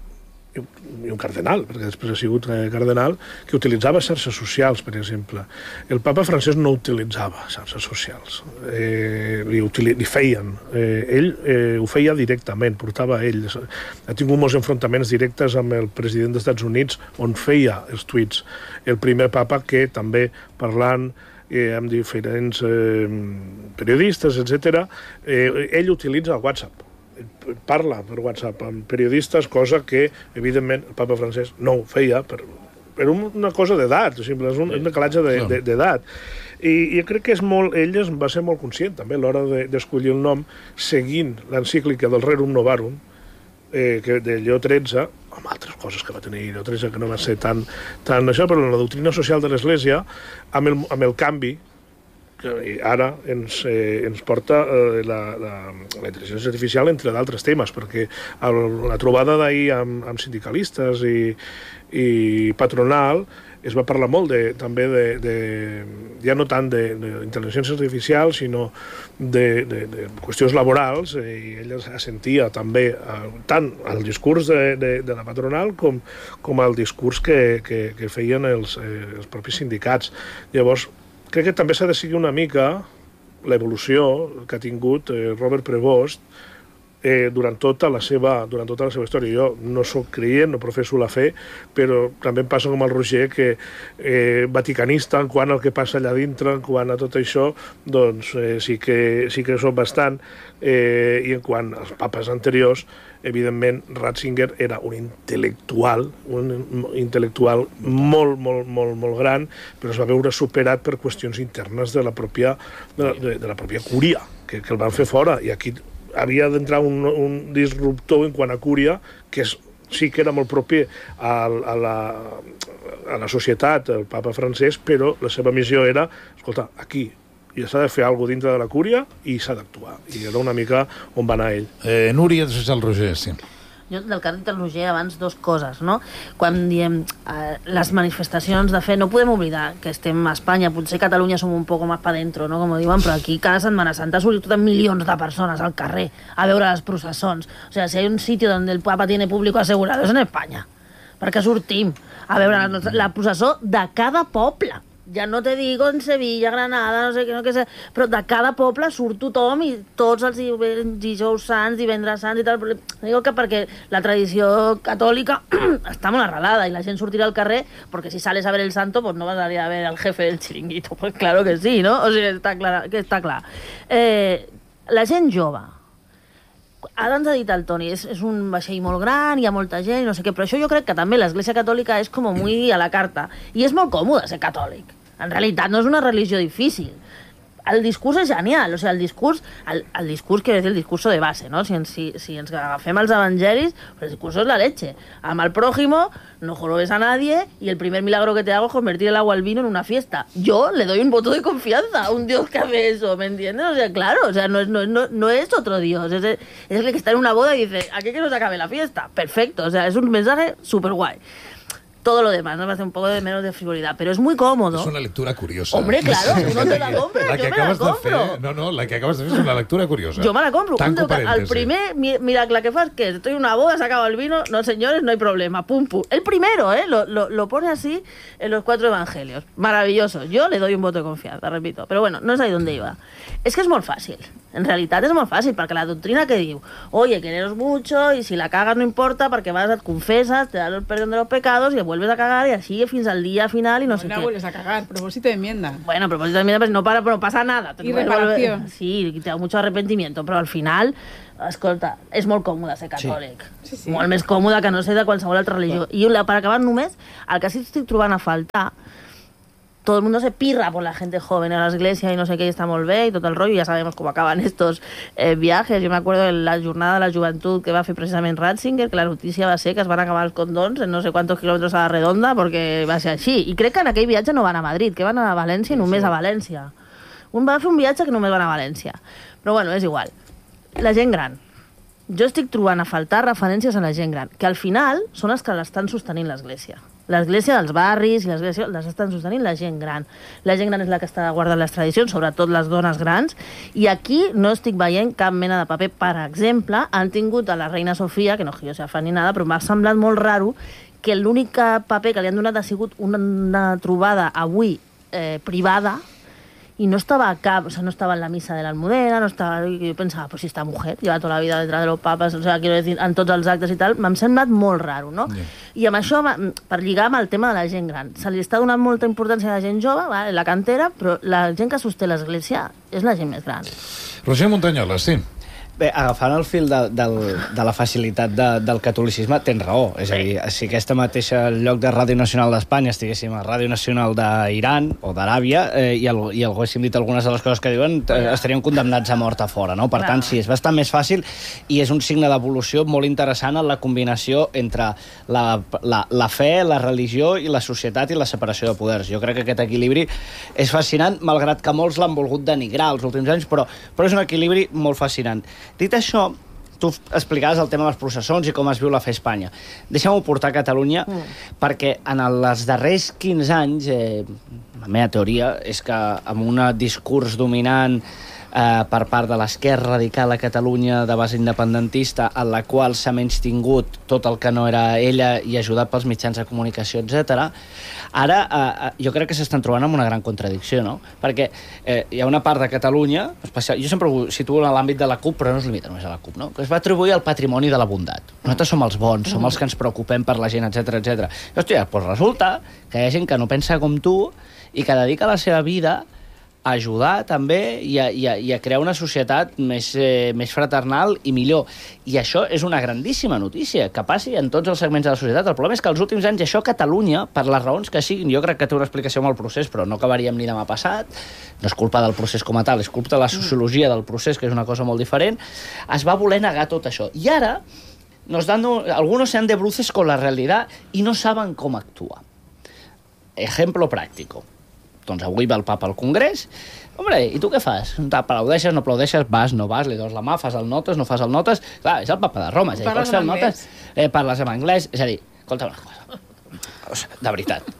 i un cardenal, perquè després ha sigut cardenal, que utilitzava xarxes socials, per exemple. El papa francès no utilitzava xarxes socials. Eh, li, utili li feien. Eh, ell eh, ho feia directament, portava ell. Ha tingut molts enfrontaments directes amb el president dels Estats Units, on feia els tuits. El primer papa que també, parlant eh, amb diferents eh, periodistes, etcètera, eh, ell utilitza el WhatsApp. Parla per WhatsApp amb periodistes, cosa que, evidentment, el papa francès no ho feia per, per una cosa d'edat, és un, un decalatge d'edat. I, I crec que és molt, ell va ser molt conscient, també, a l'hora d'escollir el nom, seguint l'encíclica del Rerum Novarum, eh, que de Lleó tretze, amb altres coses que va tenir Lleó tretze, que no va ser tan, tan això, però la doctrina social de l'Església, amb el, amb el canvi, que ara ens, eh, ens porta eh, la, la, la intel·ligència artificial, entre d'altres temes, perquè el, la trobada d'ahir amb, amb sindicalistes i, i patronal es va parlar molt de, també de, de, ja no tant d'intel·ligència artificial, sinó de, de, de qüestions laborals, i ella assentia també eh, tant al discurs de, de, de la patronal com, com al discurs que, que, que feien els, eh, els propis sindicats. Llavors, crec que també s'ha de seguir una mica l'evolució que ha tingut eh, Robert Prevost eh, durant, tota la seva, durant tota la seva història. Jo no sóc creient, no professo la fe, però també em passa com el Roger, que eh, vaticanista, en quant al que passa allà dintre, en quant a tot això, doncs eh, sí que, sí que soc bastant, eh, i en quant als papes anteriors, evidentment, Ratzinger era un intel·lectual, un intel·lectual molt, molt, molt, molt gran, però es va veure superat per qüestions internes de la pròpia, de la, de, de la pròpia cúria, que, que el van fer fora. I aquí havia d'entrar un, un disruptor en quant a cúria, que és, sí que era molt propi a, a, la, a la societat, el papa francès, però la seva missió era, escolta, aquí, i s'ha de fer alguna cosa dintre de la cúria i s'ha d'actuar. I era una mica on va anar ell. Eh, Núria, després el Roger, sí. Jo, del que ha dit el Roger abans, dos coses, no? Quan diem eh, les manifestacions de fe, no podem oblidar que estem a Espanya, potser a Catalunya som un poco más pa dentro, no? Com diuen, però aquí cada Setmana Santa ha sortit tot milions de persones al carrer a veure les processons. O sea, si hay un sitio donde el Papa tiene público asegurado és en Espanya, perquè sortim a veure la, la processó de cada poble. Ja no te digo en Sevilla, Granada, no sé què, no què sé, però de cada poble surt tothom i tots els dijous sants, divendres sants i tal. Digo que perquè la tradició catòlica està molt arrelada i la gent sortirà al carrer, perquè si sales a ver el santo, pues no vas a ir a ver al jefe del chiringuito. Pues claro que sí, no? O sigui, està clar. Que està clar. Eh, la gent jove, ara ens ha dit el Toni, és, és un vaixell molt gran, hi ha molta gent, no sé què, però això jo crec que també l'Església Catòlica és com muy a la carta, i és molt còmode ser catòlic. En realitat no és una religió difícil. el discurs és genial, o sigui, el discurs, el, el discurs, quiero decir, el discurso de base, ¿no? Si, si, si ens agafem els evangelis, pues el discurso es la leche. Ama al prójimo, no jorobes a nadie, y el primer milagro que te hago es convertir el agua al vino en una fiesta. Yo le doy un voto de confianza a un Dios que hace eso, ¿me entiendes? O sea, claro, o sea, no es, no, no, no es otro Dios, es el, es el que está en una boda y dice, ¿a qué que nos acabe la fiesta? Perfecto, o sea, es un mensaje súper guay. Todo lo demás, ¿no? Me hace un poco de menos de frivolidad, pero es muy cómodo. Es una lectura curiosa. Hombre, claro, tú no te la compres, la que yo me la acabes compro. de fer, no, no, la que acabes de fer és una lectura curiosa. Yo me la compro. Tanco Un que, el primer mi, miracle que fas, que estoy en una boda, se acaba el vino, no señores, no hay problema, pum, pum. El primero, ¿eh? Lo, lo, lo pone así en los cuatro evangelios. Maravilloso. Yo le doy un voto de confianza, repito. Pero bueno, no es ahí donde iba. Es que es muy fácil. En realitat és molt fàcil, perquè la doctrina que diu, oye, quereros mucho, y si la cagas no importa, perquè vas, et confesas, te das el perdón de los pecados, y vuelves a cagar, y así fins al día final, y no, no sé no qué. No vuelves a cagar, propósito de enmienda. Bueno, propósito de enmienda, pues no, para, no pasa nada. Y reparación. Volver... Sí, te da mucho arrepentimiento, però al final, escolta, és molt còmode ser catòlic. Sí. Sí, sí. Molt més còmode que no ser de qualsevol altra religió. Sí. I per acabar només, el que sí estic trobant a faltar, todo el mundo se pirra por la gente joven a la iglesia y no sé qué, y está molt bé, y todo el rollo, y ya sabemos cómo acaban estos eh, viajes. Yo me acuerdo de la jornada de la joventut que va fer precisament Ratzinger, que la notícia va ser que es van acabar els condons en no sé quantos quilòmetres a la redonda, perquè va ser així. I crec que en aquell viatge no van a Madrid, que van a València i només a València. Un va fer un viatge que només van a València. Però bueno, és igual. La gent gran. Jo estic trobant a faltar referències a la gent gran, que al final són els que l'estan sostenint l'església. L'església dels barris i l'església les estan sostenint la gent gran. La gent gran és la que està guardant les tradicions, sobretot les dones grans, i aquí no estic veient cap mena de paper. Per exemple, han tingut a la reina Sofia, que no que jo sea fan ni nada, però m'ha semblat molt raro que l'únic paper que li han donat ha sigut una trobada avui eh, privada, y no estaba acá, o sea, no estaba en la misa de la Almudena, no estaba... Yo pensaba, pues si esta mujer lleva toda la vida detrás de los papas, o sea, quiero decir, en tots els actes i tal, m'ha semblat molt raro, no? Yeah. I amb això, per lligar amb el tema de la gent gran, se li està donant molta importància a la gent jove, vale, la cantera, però la gent que sosté l'església és la gent més gran. Roger Montanyola, sí. Bé, agafant el fil de, del, de la facilitat de, del catolicisme, tens raó. És a dir, si aquesta mateixa lloc de Ràdio Nacional d'Espanya estiguéssim a Ràdio Nacional d'Iran o d'Aràbia eh, i, el, i algú haguéssim dit algunes de les coses que diuen, eh, estaríem condemnats a mort a fora, no? Per tant, sí, és bastant més fàcil i és un signe d'evolució molt interessant en la combinació entre la, la, la fe, la religió i la societat i la separació de poders. Jo crec que aquest equilibri és fascinant, malgrat que molts l'han volgut denigrar els últims anys, però, però és un equilibri molt fascinant. Dit això, tu explicaves el tema de les processons i com es viu la fe a Espanya. Deixem-ho portar a Catalunya, mm. perquè en els darrers quinze anys, eh, la meva teoria és que amb un discurs dominant eh, per part de l'esquerra radical a Catalunya de base independentista, en la qual s'ha menystingut tot el que no era ella i ajudat pels mitjans de comunicació, etcètera. Ara eh, jo crec que s'estan trobant amb una gran contradicció, no? Perquè eh, hi ha una part de Catalunya, especial, jo sempre ho situo en l'àmbit de la CUP, però no es limita només a la CUP, no? Que es va atribuir al patrimoni de la bondat. Nosaltres som els bons, som els que ens preocupem per la gent, etcètera, etcètera. Hòstia, doncs resulta que hi ha gent que no pensa com tu i que dedica la seva vida a ajudar també i a, i a, i a crear una societat més, eh, més fraternal i millor. I això és una grandíssima notícia, que passi en tots els segments de la societat. El problema és que els últims anys això a Catalunya, per les raons que siguin, jo crec que té una explicació amb el procés, però no acabaríem ni demà passat, no és culpa del procés com a tal, és culpa de la sociologia del procés, que és una cosa molt diferent, es va voler negar tot això. I ara, nos dando, algunos se han de bruces con la realidad y no saben com actuar. Ejemplo práctico. Doncs avui va el papa al Congrés. Hombre, i tu què fas? Aplaudeixes, no aplaudeixes, vas, no vas, li dones la mà, fas el notes, no fas el notes... Clar, és el papa de Roma, és a dir, pots fer el notes, eh, parles en anglès, és a dir, escolta una cosa, o sigui, de veritat,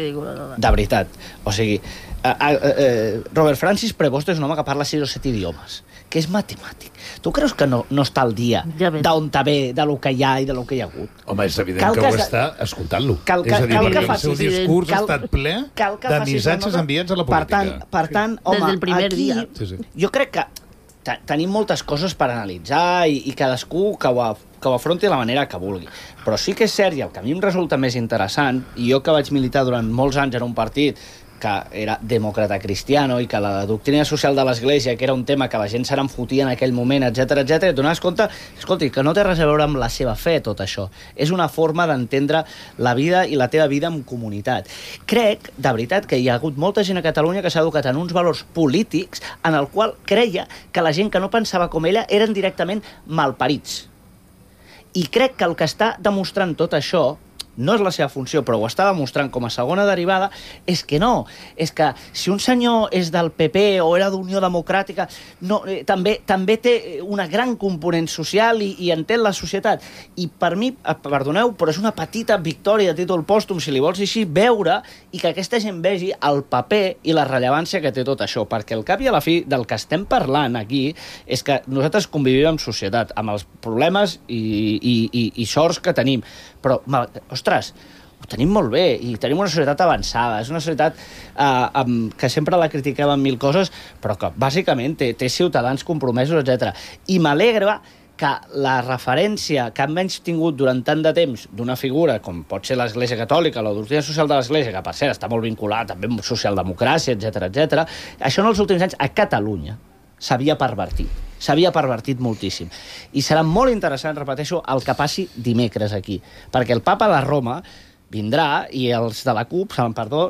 de veritat, o sigui, eh, eh, Robert Francis Prevost és un home que parla sis o set idiomes, que és matemàtic. Tu creus que no, no està al dia ja d'on ve, de lo que hi ha i de lo que hi ha hagut? Home, és evident cal que, que ho està escoltant-lo. Cal, és a dir, perquè el seu discurs cal, ha estat ple de missatges enviats a la política. Per tant, per tant home, des del primer aquí, dia. Sí, sí. Jo crec que tenim moltes coses per analitzar i, i cadascú que ho, que ho afronti de la manera que vulgui. Però sí que és cert, i el que a mi em resulta més interessant, i jo que vaig militar durant molts anys en un partit que era demòcrata cristiano i que la doctrina social de l'Església, que era un tema que la gent se n'enfotia en aquell moment, etcètera, etcètera, i et donaves compte, escolti, que no té res a veure amb la seva fe, tot això. És una forma d'entendre la vida i la teva vida en comunitat. Crec, de veritat, que hi ha hagut molta gent a Catalunya que s'ha educat en uns valors polítics en el qual creia que la gent que no pensava com ella eren directament malparits. I crec que el que està demostrant tot això, no és la seva funció, però ho està demostrant com a segona derivada, és que no. És que si un senyor és del P P o era d'Unió Democràtica, no, eh, també, també té una gran component social i, i entén la societat. I per mi, perdoneu, però és una petita victòria de títol pòstum, si li vols així, veure i que aquesta gent vegi el paper i la rellevància que té tot això, perquè al cap i a la fi del que estem parlant aquí és que nosaltres convivim en societat, amb els problemes i, i, i, i sorts que tenim, però, ostres, ho tenim molt bé i tenim una societat avançada, és una societat eh, amb, que sempre la critiquem en mil coses, però que bàsicament té, té ciutadans compromesos, etcètera. I m'alegra que la referència que han menys tingut durant tant de temps d'una figura com pot ser l'Església Catòlica, la doctrina social de l'Església, que per cert està molt vinculada també amb socialdemocràcia, etcètera, etcètera, això en els últims anys a Catalunya s'havia pervertit. S'havia pervertit moltíssim. I serà molt interessant, repeteixo, el que passi dimecres aquí. Perquè el papa de Roma vindrà i els de la CUP, perdó,